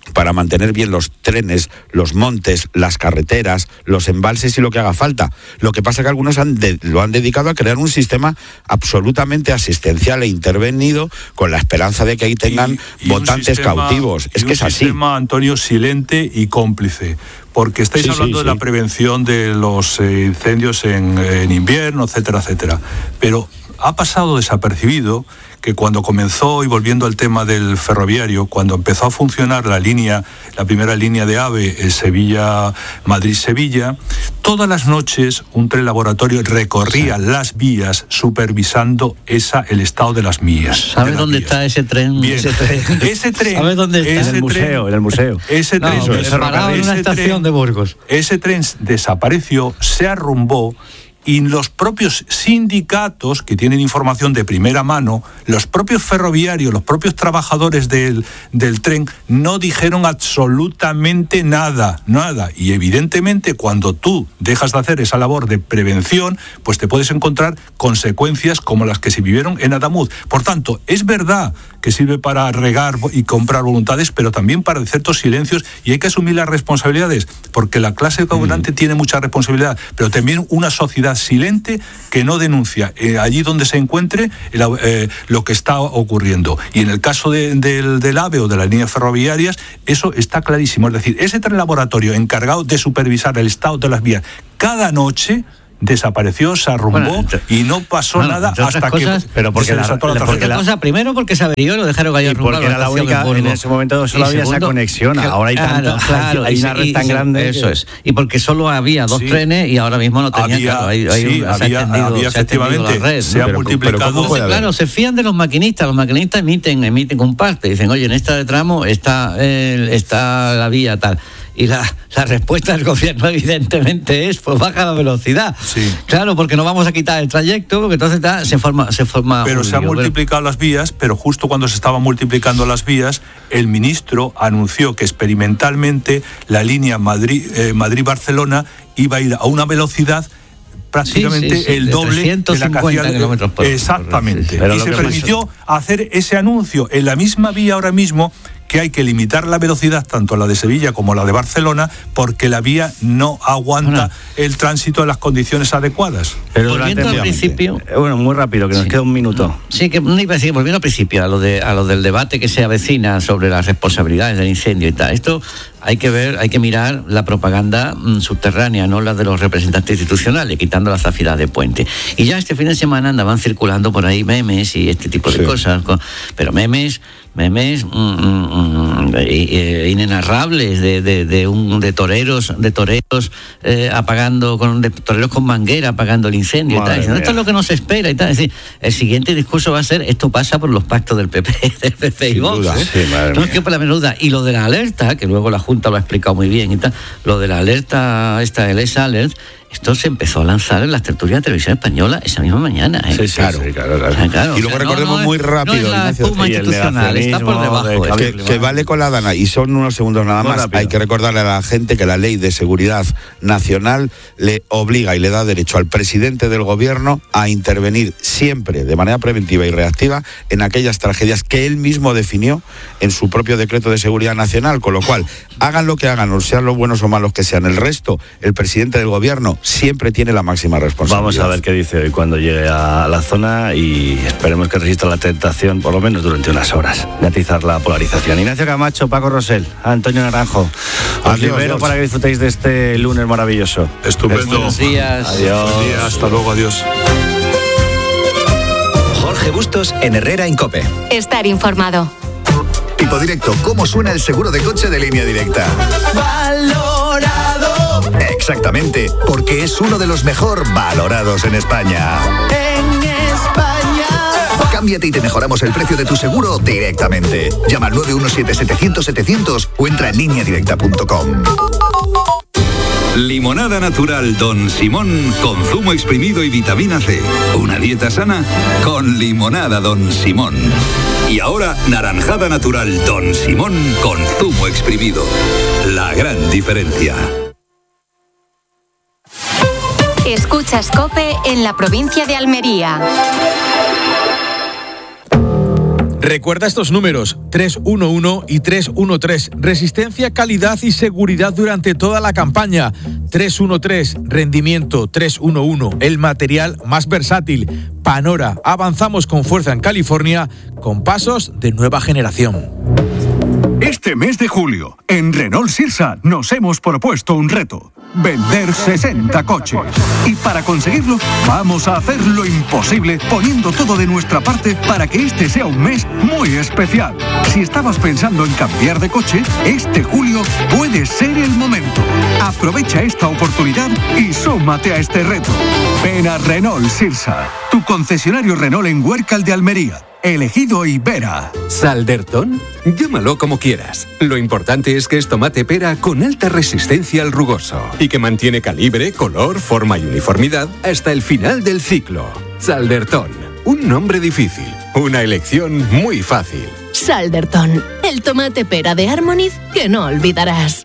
para mantener bien los trenes, los montes, las carreteras, los embalses y lo que haga falta. Lo que pasa es que algunos han de, lo han dedicado a crear un sistema absolutamente asistencial e intervenido con la esperanza de que ahí tengan y, y votantes sistema, cautivos. Es que es así. Un sistema, Antonio, silente y cómplice. Porque estáis sí, hablando sí, de sí. la prevención de los eh, incendios en, en invierno, etcétera, etcétera. Pero ha pasado desapercibido que cuando comenzó, y volviendo al tema del ferroviario, cuando empezó a funcionar la línea, la primera línea de AVE, Sevilla, Madrid-Sevilla, todas las noches un tren laboratorio recorría sí. las vías supervisando esa, el estado de las vías. ¿Sabes dónde vías. está ese tren? Bien. Ese tren. Ese tren ¿Sabes dónde está? En el museo, en el museo. Ese tren, no, es parado en una estación tren, de Burgos. Ese tren desapareció, se arrumbó. Y los propios sindicatos, que tienen información de primera mano, los propios ferroviarios, los propios trabajadores del, del tren, no dijeron absolutamente nada, nada. Y evidentemente, cuando tú dejas de hacer esa labor de prevención, pues te puedes encontrar consecuencias como las que se vivieron en Adamuz. Por tanto, es verdad que sirve para regar y comprar voluntades, pero también para ciertos silencios, y hay que asumir las responsabilidades, porque la clase gobernante mm. tiene mucha responsabilidad, pero también una sociedad silente que no denuncia eh, allí donde se encuentre el, eh, lo que está ocurriendo. Y en el caso de, de, del AVE o de las líneas ferroviarias, eso está clarísimo. Es decir, ese tren laboratorio encargado de supervisar el estado de las vías cada noche desapareció, se arrumbó bueno, entre, y no pasó bueno, nada hasta cosas, que pero porque se la, desató la, la porque la cosa, primero porque se averió, lo dejaron caer arrumbado. Porque era la única, en ese momento solo había esa conexión, que, ahora hay claro, tanto, claro, hay una red tan grande. Eso que... es, y porque solo había dos sí. trenes y ahora mismo no tenía, había, claro, hay, hay sí, un, había, se ha extendido, había se ha extendido la red. Se ha multiplicado. Pero claro, se fían de los maquinistas, los maquinistas emiten, emiten un parte, dicen, oye, en este tramo está, eh, está la vía tal. Y la, la respuesta del gobierno evidentemente es, pues baja la velocidad. Sí. Claro, porque no vamos a quitar el trayecto, porque entonces está, se forma se forma Pero se han multiplicado las vías, pero justo cuando se estaban multiplicando las vías, el ministro anunció que experimentalmente la línea Madrid, eh, Madrid-Barcelona iba a ir a una velocidad prácticamente sí, sí, sí, el doble de la kilómetros por hora. Exactamente. Sí, sí. Y se permitió hacer ese anuncio en la misma vía ahora mismo, que hay que limitar la velocidad tanto la de Sevilla como la de Barcelona porque la vía no aguanta bueno. el tránsito en las condiciones adecuadas. Pero volviendo al principio, bueno, muy rápido, que nos sí. queda un minuto. Sí, que no iba a decir, volviendo al principio a lo de a lo del debate que se avecina sobre las responsabilidades del incendio y tal. Esto hay que ver, hay que mirar la propaganda mm, subterránea, no la de los representantes institucionales, quitando la zafira de Puente. Y ya este fin de semana andaban circulando por ahí memes y este tipo de sí. cosas, pero memes memes mm, mm, inenarrables de, de, de un de toreros de toreros eh, apagando con de toreros con manguera apagando el incendio y tal. Diciendo, esto es lo que nos espera y tal. Es decir, el siguiente discurso va a ser esto pasa por los pactos del P P, del P P y Vox. ¿eh? Sí, no es que por la menuda. Y lo de la alerta, que luego la Junta lo ha explicado muy bien y tal, lo de la alerta esta el S Alert, esto se empezó a lanzar en las tertulias de televisión española esa misma mañana. ¿eh? Sí, sí, claro. Sí, claro, claro. O sea, claro. Y luego o sea, recordemos no, no, muy rápido, no es la espuma institucional, está por debajo. De, que, que, que vale con la Dana, y son unos segundos nada más. Rápido. Hay que recordarle a la gente que la Ley de Seguridad Nacional le obliga y le da derecho al presidente del gobierno a intervenir siempre de manera preventiva y reactiva en aquellas tragedias que él mismo definió en su propio decreto de seguridad nacional, con lo cual, hagan lo que hagan, o sean los buenos o malos que sean, el resto, el presidente del gobierno siempre tiene la máxima responsabilidad. Vamos a ver qué dice hoy cuando llegue a la zona y esperemos que resista la tentación, por lo menos durante unas horas, de atizar la polarización. Ignacio Camacho, Paco Rosell, Antonio Naranjo, os libero para que disfrutéis de este lunes maravilloso. Estupendo. Buenos días. Adiós. Buenos días. Hasta luego, adiós. Jorge Bustos en Herrera en COPE. Estar informado. Tipo Directo, ¿cómo suena el seguro de coche de Línea Directa? Valorado. Exactamente, porque es uno de los mejor valorados en España. En España. Cámbiate y te mejoramos el precio de tu seguro directamente. Llama al nueve uno siete, setecientos, setecientos o entra en línea directa punto com. Limonada natural Don Simón con zumo exprimido y vitamina C. Una dieta sana con limonada Don Simón. Y ahora naranjada natural Don Simón con zumo exprimido. La gran diferencia. Escuchas COPE en la provincia de Almería. Recuerda estos números, tres uno uno y tres uno tres. Resistencia, calidad y seguridad durante toda la campaña. tres uno tres, rendimiento. tres uno uno, el material más versátil. Panora, avanzamos con fuerza en California con pasos de nueva generación. Este mes de julio, en Renault Sirsa nos hemos propuesto un reto: vender sesenta coches. Y para conseguirlo, vamos a hacer lo imposible poniendo todo de nuestra parte para que este sea un mes muy especial. Si estabas pensando en cambiar de coche, este julio puede ser el momento. Aprovecha esta oportunidad y súmate a este reto. Ven a Renault Sirsa, tu concesionario Renault en Huércal de Almería. Elegido Ibera. ¿Saldertón? Llámalo como quieras. Lo importante es que es tomate pera con alta resistencia al rugoso y que mantiene calibre, color, forma y uniformidad hasta el final del ciclo. Saldertón. Un nombre difícil. Una elección muy fácil. Saldertón. El tomate pera de Harmoniz que no olvidarás.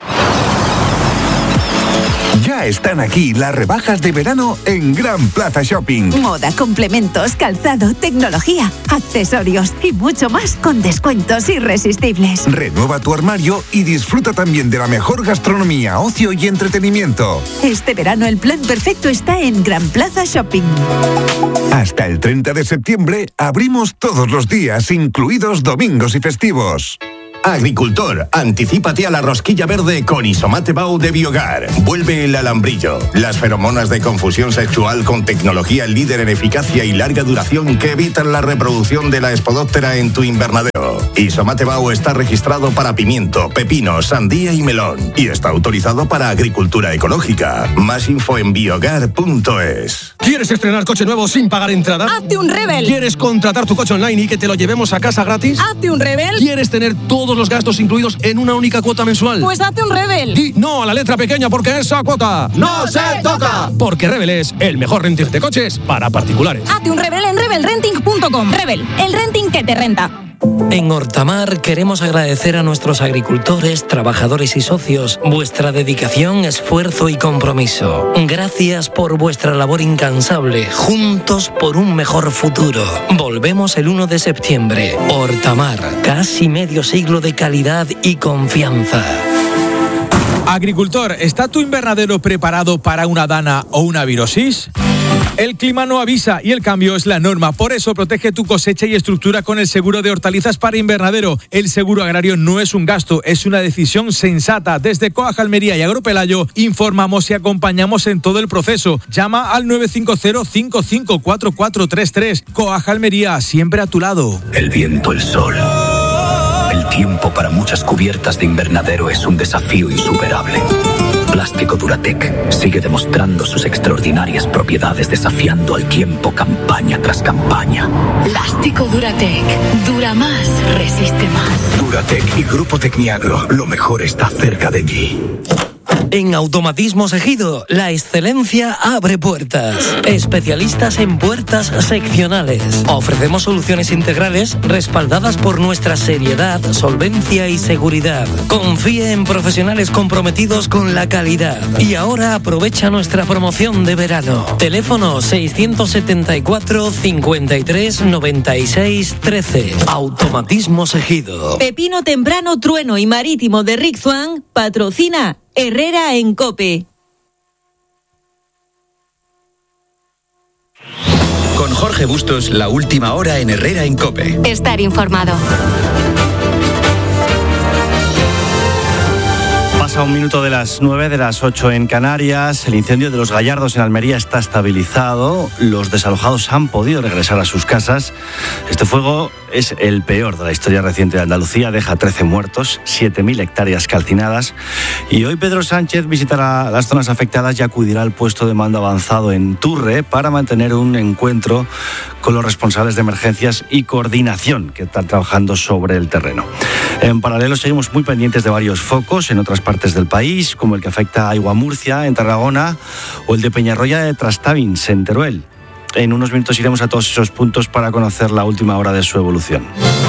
Ya están aquí las rebajas de verano en Gran Plaza Shopping. Moda, complementos, calzado, tecnología, accesorios y mucho más con descuentos irresistibles. Renueva tu armario y disfruta también de la mejor gastronomía, ocio y entretenimiento. Este verano el plan perfecto está en Gran Plaza Shopping. Hasta el treinta de septiembre abrimos todos los días, incluidos domingos y festivos. Agricultor, anticípate a la rosquilla verde con Isomate Bau de Biogar. Vuelve el alambrillo, las feromonas de confusión sexual con tecnología líder en eficacia y larga duración que evitan la reproducción de la espodóptera en tu invernadero. Isomate Bau está registrado para pimiento, pepino, sandía y melón y está autorizado para agricultura ecológica. Más info en biogar punto es. ¿Quieres estrenar coche nuevo sin pagar entrada? ¡Hazte un Rebel! ¿Quieres contratar tu coche online y que te lo llevemos a casa gratis? ¡Hazte un Rebel! ¿Quieres tener todo los gastos incluidos en una única cuota mensual? Pues hazte un Rebel. Di no a la letra pequeña porque esa cuota ¡no se toca! Porque Rebel es el mejor renting de coches para particulares. Hazte un Rebel en rebel renting punto com. Rebel, el renting que te renta. En Hortamar queremos agradecer a nuestros agricultores, trabajadores y socios vuestra dedicación, esfuerzo y compromiso. Gracias por vuestra labor incansable, juntos por un mejor futuro. Volvemos el uno de septiembre. Hortamar, casi medio siglo de calidad y confianza. Agricultor, ¿está tu invernadero preparado para una dana o una virosis? El clima no avisa y el cambio es la norma. Por eso protege tu cosecha y estructura con el seguro de hortalizas para invernadero. El seguro agrario no es un gasto, es una decisión sensata. Desde Coag Almería y Agropelayo informamos y acompañamos en todo el proceso. Llama al nueve cinco cero, cinco cinco cuatro cuatro tres tres. Coag Almería, siempre a tu lado. El viento, el sol. El tiempo para muchas cubiertas de invernadero es un desafío insuperable. Plástico Duratec sigue demostrando sus extraordinarias propiedades desafiando al tiempo campaña tras campaña. Plástico Duratec. Dura más, resiste más. Duratec y Grupo Tecniagro. Lo mejor está cerca de ti. En Automatismos Ejido, la excelencia abre puertas. Especialistas en puertas seccionales. Ofrecemos soluciones integrales respaldadas por nuestra seriedad, solvencia y seguridad. Confíe en profesionales comprometidos con la calidad. Y ahora aprovecha nuestra promoción de verano. Teléfono seiscientos setenta y cuatro, cincuenta y tres, noventa y seis, trece. Automatismos Ejido. Pepino Temprano, Trueno y Marítimo de Rick Swan patrocina Herrera en COPE. Con Jorge Bustos, la última hora en Herrera en COPE. Estar informado. Pasa un minuto de las nueve, de las ocho en Canarias. El incendio de los Gallardos en Almería está estabilizado. Los desalojados han podido regresar a sus casas. Este fuego es el peor de la historia reciente de Andalucía. Deja trece muertos, siete mil hectáreas calcinadas. Y hoy Pedro Sánchez visitará las zonas afectadas y acudirá al puesto de mando avanzado en Turre para mantener un encuentro con los responsables de emergencias y coordinación que están trabajando sobre el terreno. En paralelo seguimos muy pendientes de varios focos en otras partes del país, como el que afecta a Aiguamurcia, en Tarragona, o el de Peñarroya de Trastavins, en Teruel. En unos minutos iremos a todos esos puntos para conocer la última hora de su evolución.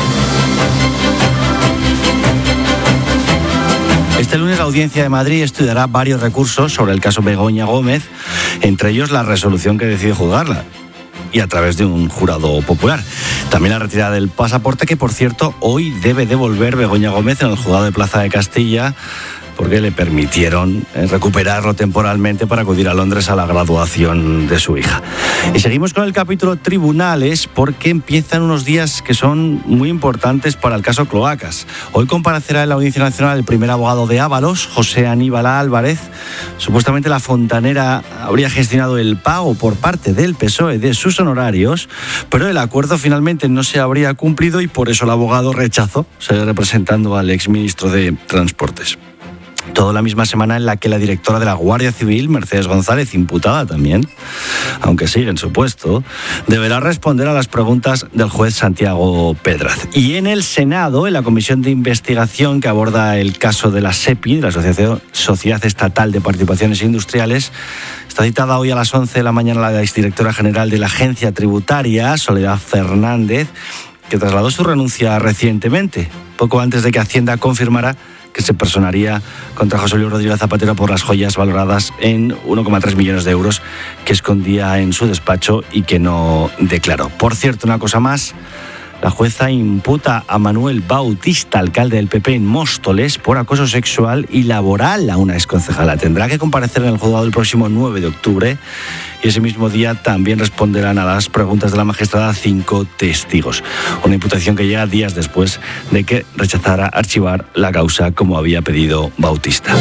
Este lunes la Audiencia de Madrid estudiará varios recursos sobre el caso Begoña Gómez, entre ellos la resolución que decide juzgarla. y a través de un jurado popular. También la retirada del pasaporte, que por cierto hoy debe devolver Begoña Gómez en el juzgado de Plaza de Castilla, porque le permitieron recuperarlo temporalmente para acudir a Londres a la graduación de su hija. Y seguimos con el capítulo tribunales, porque empiezan unos días que son muy importantes para el caso Cloacas. Hoy comparecerá en la Audiencia Nacional el primer abogado de Ábalos, José Aníbal Álvarez. Supuestamente la fontanera habría gestionado el pago por parte del P S O E de sus honorarios, pero el acuerdo finalmente no se habría cumplido y por eso el abogado rechazó seguir representando al exministro de Transportes. Todo la misma semana en la que la directora de la Guardia Civil, Mercedes González, imputada también, aunque sigue en su puesto, deberá responder a las preguntas del juez Santiago Pedraz. Y en el Senado, en la comisión de investigación que aborda el caso de la SEPI, la Asociación Sociedad Estatal de Participaciones Industriales, está citada hoy a las once de la mañana la exdirectora general de la Agencia Tributaria, Soledad Fernández, que trasladó su renuncia recientemente, poco antes de que Hacienda confirmara que se personaría contra José Luis Rodríguez Zapatero por las joyas valoradas en uno coma tres millones de euros que escondía en su despacho y que no declaró. Por cierto, una cosa más, la jueza imputa a Manuel Bautista, alcalde del P P en Móstoles, por acoso sexual y laboral a una exconcejala. Tendrá que comparecer en el juzgado el próximo nueve de octubre y ese mismo día también responderán a las preguntas de la magistrada cinco testigos. Una imputación que llega días después de que rechazara archivar la causa como había pedido Bautista.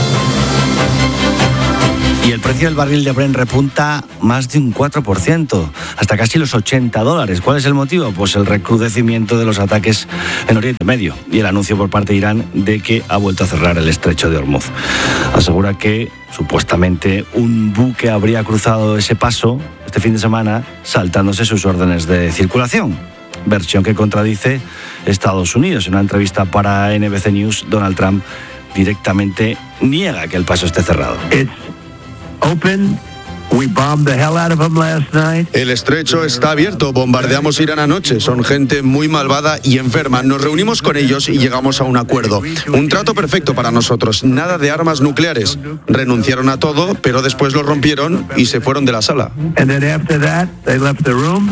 Y el precio del barril de Brent repunta más de un cuatro por ciento, hasta casi los ochenta dólares. ¿Cuál es el motivo? Pues el recrudecimiento de los ataques en Oriente Medio y el anuncio por parte de Irán de que ha vuelto a cerrar el estrecho de Hormuz. Asegura que supuestamente un buque habría cruzado ese paso este fin de semana saltándose sus órdenes de circulación. Versión que contradice Estados Unidos. En una entrevista para N B C News, Donald Trump directamente niega que el paso esté cerrado. Open. We bombed the hell out of them last night. El estrecho está abierto, bombardeamos Irán anoche, son gente muy malvada y enferma. Nos reunimos con ellos y llegamos a un acuerdo. Un trato perfecto para nosotros, nada de armas nucleares. Renunciaron a todo, pero después lo rompieron y se fueron de la sala. And then after that, they left the room.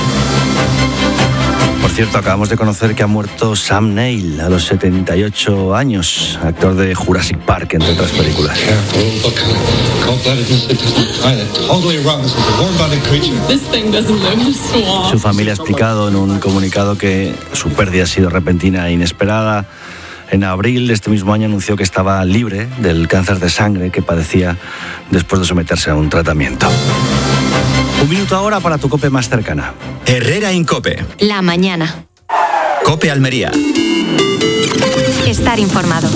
Por cierto, acabamos de conocer que ha muerto Sam Neill a los setenta y ocho años, actor de Jurassic Park, entre otras películas. Su familia ha explicado en un comunicado que su pérdida ha sido repentina e inesperada. En abril de este mismo año anunció que estaba libre del cáncer de sangre que padecía después de someterse a un tratamiento. Un minuto ahora para tu COPE más cercana. Herrera Incope. La mañana. COPE Almería. Estar informado.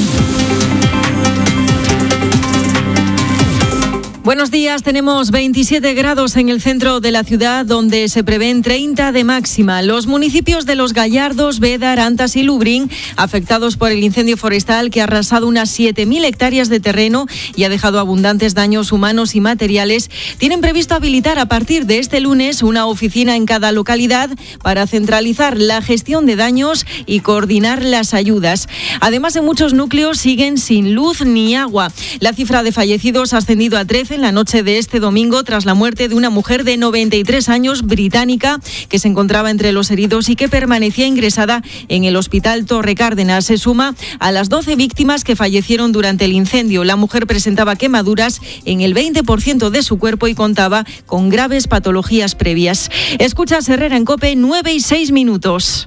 Buenos días, tenemos veintisiete grados en el centro de la ciudad, donde se prevén treinta de máxima. Los municipios de Los Gallardos, Bédar, Antas y Lubriñ, afectados por el incendio forestal que ha arrasado unas siete mil hectáreas de terreno y ha dejado abundantes daños humanos y materiales, tienen previsto habilitar a partir de este lunes una oficina en cada localidad para centralizar la gestión de daños y coordinar las ayudas. Además, en muchos núcleos siguen sin luz ni agua. La cifra de fallecidos ha ascendido a trece en la noche de este domingo tras la muerte de una mujer de noventa y tres años británica que se encontraba entre los heridos y que permanecía ingresada en el Hospital Torre Cárdenas. Se suma a las doce víctimas que fallecieron durante el incendio. La mujer presentaba quemaduras en el veinte por ciento de su cuerpo y contaba con graves patologías previas. Escuchas Herrera en COPE, nueve y seis minutos.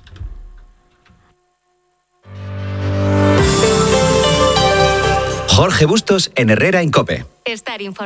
Jorge Bustos en Herrera en COPE. Estar informado.